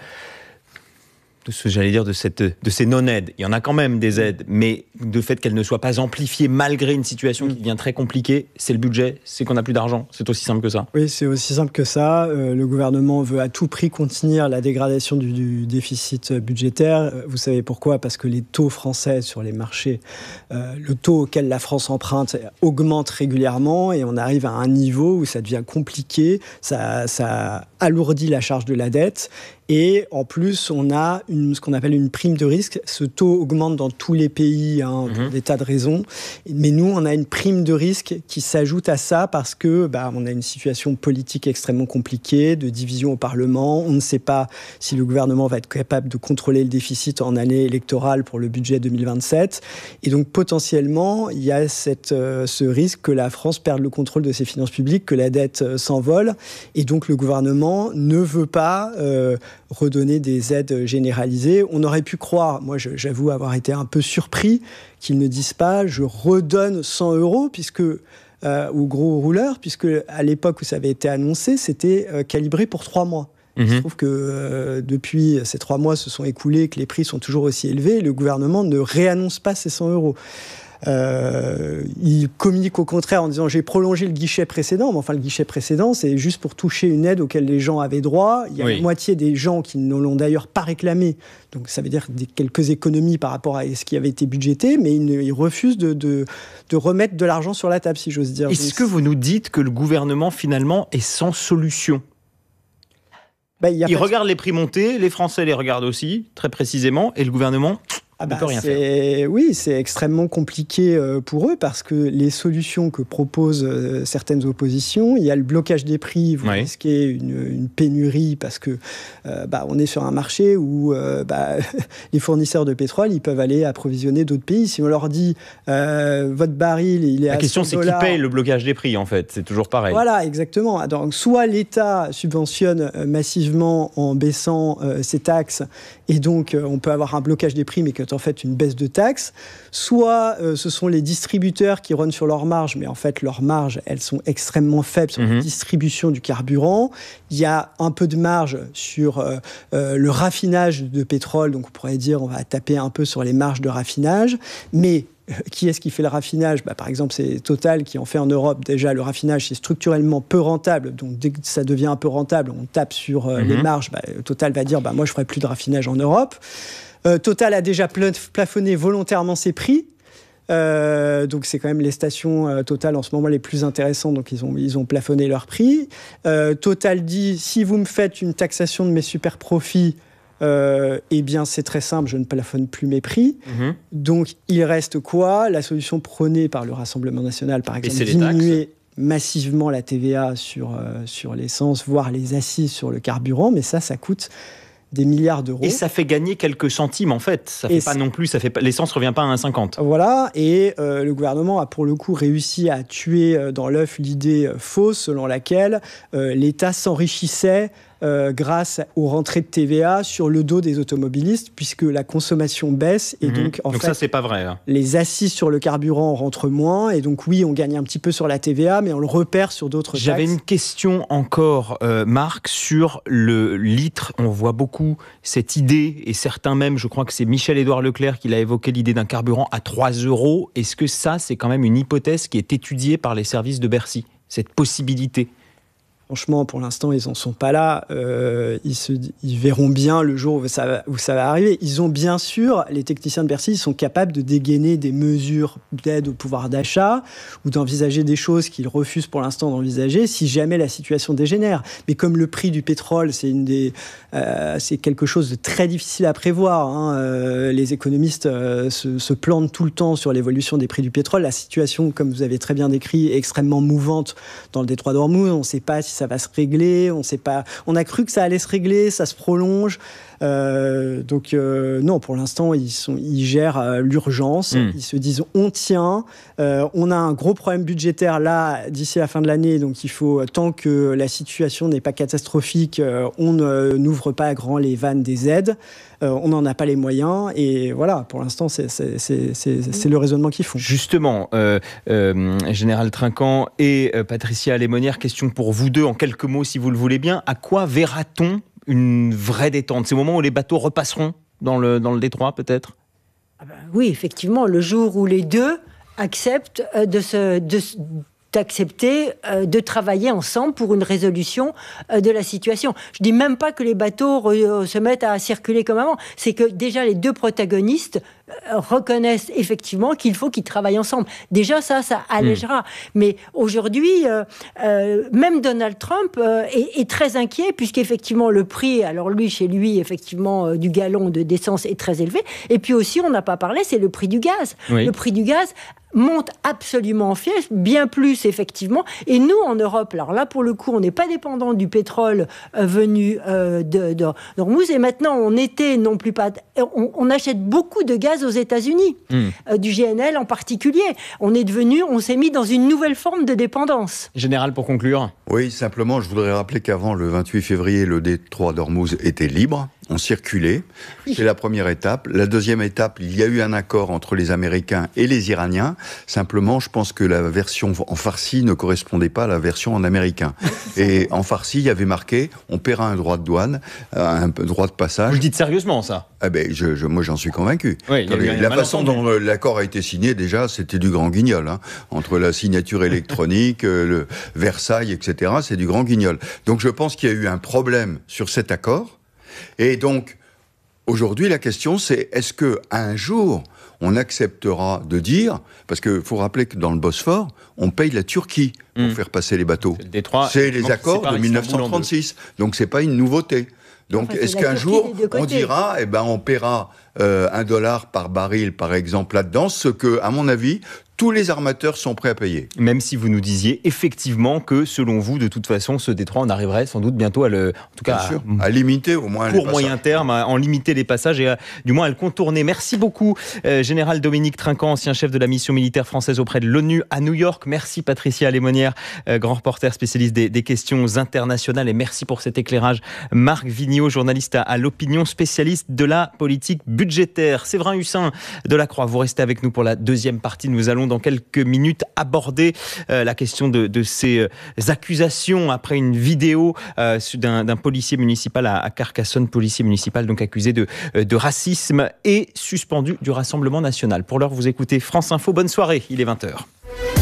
Speaker 9: de ce, j'allais dire, de cette, de ces non-aides. Il y en a quand même des aides, mais le fait qu'elles ne soient pas amplifiées malgré une situation qui devient très compliquée, c'est le budget, c'est qu'on n'a plus d'argent. C'est aussi simple que ça.
Speaker 13: Oui, c'est aussi simple que ça. Euh, le gouvernement veut à tout prix contenir la dégradation du, du déficit budgétaire. Vous savez pourquoi? Parce que les taux français sur les marchés, euh, le taux auquel la France emprunte augmente régulièrement et on arrive à un niveau où ça devient compliqué, ça, ça alourdit la charge de la dette. Et en plus, on a une, ce qu'on appelle une prime de risque. Ce taux augmente dans tous les pays, hein, pour mmh. des tas de raisons. Mais nous, on a une prime de risque qui s'ajoute à ça parce que bah, on a une situation politique extrêmement compliquée, de division au Parlement. On ne sait pas si le gouvernement va être capable de contrôler le déficit en année électorale pour le budget deux mille vingt-sept. Et donc, potentiellement, il y a cette, euh, ce risque que la France perde le contrôle de ses finances publiques, que la dette euh, s'envole. Et donc, le gouvernement ne veut pas... Euh, redonner des aides généralisées. On aurait pu croire, moi j'avoue avoir été un peu surpris, qu'ils ne disent pas « je redonne cent euros » puisque, euh, aux gros rouleurs, puisque à l'époque où ça avait été annoncé, c'était euh, calibré pour trois mois. Mmh. Il se trouve que euh, depuis ces trois mois se sont écoulés, que les prix sont toujours aussi élevés, et le gouvernement ne réannonce pas ces cent euros. Euh, il communique au contraire en disant j'ai prolongé le guichet précédent, mais enfin le guichet précédent c'est juste pour toucher une aide auquel les gens avaient droit. Il y a oui. la moitié des gens qui ne l'ont d'ailleurs pas réclamé, donc ça veut dire des, quelques économies par rapport à ce qui avait été budgété, mais ils, ils refusent de, de, de remettre de l'argent sur la table, si j'ose dire.
Speaker 9: Est-ce donc, que vous nous dites que le gouvernement finalement est sans solution ? Bah, il il regarde de... les prix monter, les Français les regardent aussi, très précisément, et le gouvernement ah bah, ne peut rien
Speaker 13: c'est...
Speaker 9: faire.
Speaker 13: Oui, c'est extrêmement compliqué pour eux, parce que les solutions que proposent certaines oppositions, il y a le blocage des prix, vous oui. risquez une, une pénurie, parce que euh, bah, on est sur un marché où euh, bah, les fournisseurs de pétrole, ils peuvent aller approvisionner d'autres pays. Si on leur dit, euh, votre baril, il est
Speaker 9: La
Speaker 13: à
Speaker 9: question,
Speaker 13: cent dollars,
Speaker 9: c'est qui paye le blocage des prix, en fait. C'est toujours pareil.
Speaker 13: Voilà, exactement. Donc, soit l'État subventionne massivement en baissant euh, ses taxes, et donc euh, on peut avoir un blocage des prix, mais que en fait une baisse de taxes, soit euh, ce sont les distributeurs qui runnent sur leurs marges, mais en fait leurs marges, elles sont extrêmement faibles sur mmh. la distribution du carburant. Il y a un peu de marge sur euh, euh, le raffinage de pétrole, donc on pourrait dire on va taper un peu sur les marges de raffinage, mais qui est-ce qui fait le raffinage ? Bah, par exemple, c'est Total qui en fait en Europe. Déjà, le raffinage, c'est structurellement peu rentable. Donc, dès que ça devient un peu rentable, on tape sur euh, mmh. les marges. Bah, Total va dire bah, « moi, je ne ferai plus de raffinage en Europe ». Euh, Total a déjà plafonné volontairement ses prix. Euh, donc c'est quand même les stations euh, Total en ce moment les plus intéressantes, donc ils ont, ils ont plafonné leurs prix. Euh, Total dit, si vous me faites une taxation de mes super profits, euh, eh bien c'est très simple, je ne plafonne plus mes prix. Mmh. Donc il reste quoi ? La solution prônée par le Rassemblement national, par exemple, diminuer massivement la T V A sur, euh, sur l'essence, voire les assises sur le carburant, mais ça, ça coûte des milliards d'euros.
Speaker 9: Et ça fait gagner quelques centimes, en fait. Ça fait et pas non plus, ça fait pas, l'essence ne revient pas à un euro cinquante.
Speaker 13: Voilà, et euh, le gouvernement a pour le coup réussi à tuer euh, dans l'œuf l'idée euh, fausse selon laquelle euh, l'État s'enrichissait Euh, grâce aux rentrées de T V A sur le dos des automobilistes, puisque la consommation baisse et mmh. donc en
Speaker 9: donc
Speaker 13: fait
Speaker 9: ça c'est pas vrai. Hein.
Speaker 13: Les assises sur le carburant rentrent moins et donc oui on gagne un petit peu sur la T V A mais on le repère sur d'autres taxes.
Speaker 9: J'avais une question encore euh, Marc sur le litre. On voit beaucoup cette idée et certains même, je crois que c'est Michel-Édouard Leclerc qui l'a évoqué, l'idée d'un carburant à trois euros. Est-ce que ça c'est quand même une hypothèse qui est étudiée par les services de Bercy, cette possibilité ?
Speaker 13: Franchement, pour l'instant, ils n'en sont pas là. Euh, ils, se, ils verront bien le jour où ça, va, où ça va arriver. Ils ont bien sûr, les techniciens de Bercy, ils sont capables de dégainer des mesures d'aide au pouvoir d'achat ou d'envisager des choses qu'ils refusent pour l'instant d'envisager si jamais la situation dégénère. Mais comme le prix du pétrole, c'est, une des, euh, c'est quelque chose de très difficile à prévoir. Hein. Euh, les économistes euh, se, se plantent tout le temps sur l'évolution des prix du pétrole. La situation, comme vous avez très bien décrit, est extrêmement mouvante dans le détroit d'Ormuz. On ne sait pas si ça va se régler, on sait pas. On a cru que ça allait se régler, ça se prolonge. Euh, donc euh, non, pour l'instant, ils, sont, ils gèrent euh, l'urgence. Mmh. Ils se disent on tient. Euh, on a un gros problème budgétaire là d'ici la fin de l'année, donc il faut tant que la situation n'est pas catastrophique, euh, on ne, n'ouvre pas à grand les vannes des aides. Euh, on n'en a pas les moyens et voilà. Pour l'instant, c'est, c'est, c'est, c'est, c'est le raisonnement qu'ils font.
Speaker 9: Justement, euh, euh, Général Trinquant et euh, Patricia Lémonière, question pour vous deux en quelques mots, si vous le voulez bien. À quoi verra-t-on une vraie détente ? C'est au moment où les bateaux repasseront dans le, dans le détroit, peut-être ?
Speaker 11: Ah ben oui, effectivement, le jour où les deux acceptent de se... De, d'accepter euh, de travailler ensemble pour une résolution euh, de la situation. Je dis même pas que les bateaux re- se mettent à circuler comme avant, c'est que déjà les deux protagonistes euh, reconnaissent effectivement qu'il faut qu'ils travaillent ensemble. Déjà ça, ça allégera. Mmh. Mais aujourd'hui, euh, euh, même Donald Trump euh, est, est très inquiet puisqu'effectivement le prix, alors lui, chez lui, effectivement, euh, du gallon de d'essence est très élevé. Et puis aussi, on n'a pas parlé, c'est le prix du gaz. Oui. Le prix du gaz monte absolument en fièvre, bien plus effectivement. Et nous, en Europe, alors là, pour le coup, on n'est pas dépendant du pétrole euh, venu euh, de, de, d'Ormuz. Et maintenant, on était non plus pas... On, on achète beaucoup de gaz aux États-Unis, mmh. euh, du G N L en particulier. On est devenu, on s'est mis dans une nouvelle forme de dépendance.
Speaker 9: Général, pour conclure.
Speaker 10: Oui, simplement, je voudrais rappeler qu'avant le vingt-huit février, le détroit d'Ormuz était libre. ont circulé. C'est la première étape. La deuxième étape, il y a eu un accord entre les Américains et les Iraniens. Simplement, je pense que la version en farsi ne correspondait pas à la version en américain. Et en farsi, il y avait marqué « on paiera un droit de douane, un droit de passage ».
Speaker 9: Vous le dites sérieusement, ça?
Speaker 10: Ah ben, je, je, moi, j'en suis convaincu.
Speaker 9: Oui, il y a eu un
Speaker 10: la façon dont l'accord a été signé, déjà, c'était du grand guignol. Hein. Entre la signature électronique, le Versailles, et cetera, c'est du grand guignol. Donc, je pense qu'il y a eu un problème sur cet accord. Et donc, aujourd'hui, la question, c'est est-ce qu'un jour, on acceptera de dire, parce qu'il faut rappeler que dans le Bosphore, on paye la Turquie pour mmh. faire passer les bateaux. C'est, le détroit, c'est les accords de dix-neuf cent trente-six. Donc, c'est pas une nouveauté. Donc, enfin, est-ce qu'un jour, on dira, eh ben, on paiera euh, un dollar par baril, par exemple, là-dedans, ce que, à mon avis, tous les armateurs sont prêts à payer.
Speaker 9: Même si vous nous disiez effectivement que, selon vous, de toute façon, ce détroit, on arriverait sans doute bientôt à le, en tout cas,
Speaker 10: Bien sûr, à, à limiter au moins
Speaker 9: les
Speaker 10: passages.
Speaker 9: Pour moyen terme, à en limiter les passages et à, du moins à le contourner. Merci beaucoup, euh, Général Dominique Trinquant, ancien chef de la mission militaire française auprès de l'ONU à New York. Merci Patricia Lémonière, euh, grand reporter spécialiste des, des questions internationales, et merci pour cet éclairage. Marc Vigneault, journaliste à, à l'Opinion, spécialiste de la politique budgétaire. Séverin Hussin de la Croix, vous restez avec nous pour la deuxième partie. Nous allons dans quelques minutes aborder euh, la question de, de ces euh, accusations après une vidéo euh, d'un, d'un policier municipal à, à Carcassonne, policier municipal donc accusé de, euh, de racisme et suspendu du Rassemblement national. Pour l'heure, vous écoutez France Info. Bonne soirée, il est vingt heures.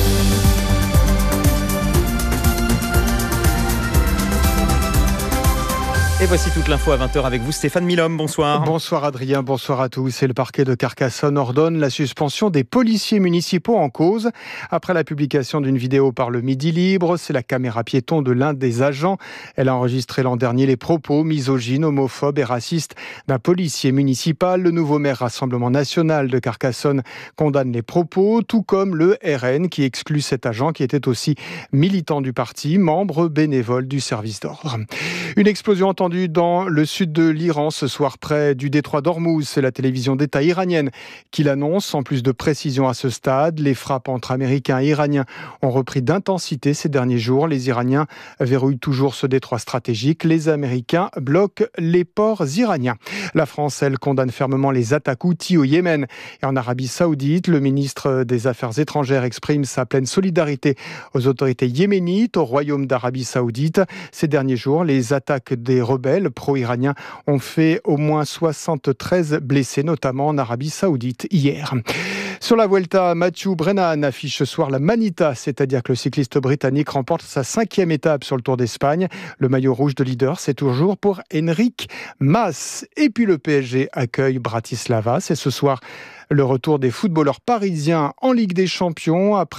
Speaker 9: Et voici toute l'info à vingt heures avec vous, Stéphane Milhomme. Bonsoir.
Speaker 14: Bonsoir Adrien, bonsoir à tous. Et le parquet de Carcassonne ordonne la suspension des policiers municipaux en cause. Après la publication d'une vidéo par le Midi Libre, c'est la caméra piéton de l'un des agents. Elle a enregistré l'an dernier les propos misogynes, homophobes et racistes d'un policier municipal. Le nouveau maire Rassemblement National de Carcassonne condamne les propos, tout comme le R N qui exclut cet agent qui était aussi militant du parti, membre bénévole du service d'ordre. Une explosion entendue dans le sud de l'Iran ce soir près du détroit d'Ormuz. C'est la télévision d'État iranienne qui l'annonce. Sans plus de précision à ce stade, les frappes entre Américains et Iraniens ont repris d'intensité ces derniers jours. Les Iraniens verrouillent toujours ce détroit stratégique. Les Américains bloquent les ports iraniens. La France, elle, condamne fermement les attaques houthis au Yémen et en Arabie Saoudite. Le ministre des Affaires étrangères exprime sa pleine solidarité aux autorités yéménites, au Royaume d'Arabie Saoudite. Ces derniers jours, les attaques des rebelles pro-iraniens ont fait au moins soixante-treize blessés, notamment en Arabie Saoudite hier. Sur la Vuelta, Mathieu Brennan affiche ce soir la Manita, c'est-à-dire que le cycliste britannique remporte sa cinquième étape sur le Tour d'Espagne. Le maillot rouge de leader, c'est toujours pour Enric Mas. Et puis le P S G accueille Bratislava. C'est ce soir le retour des footballeurs parisiens en Ligue des Champions après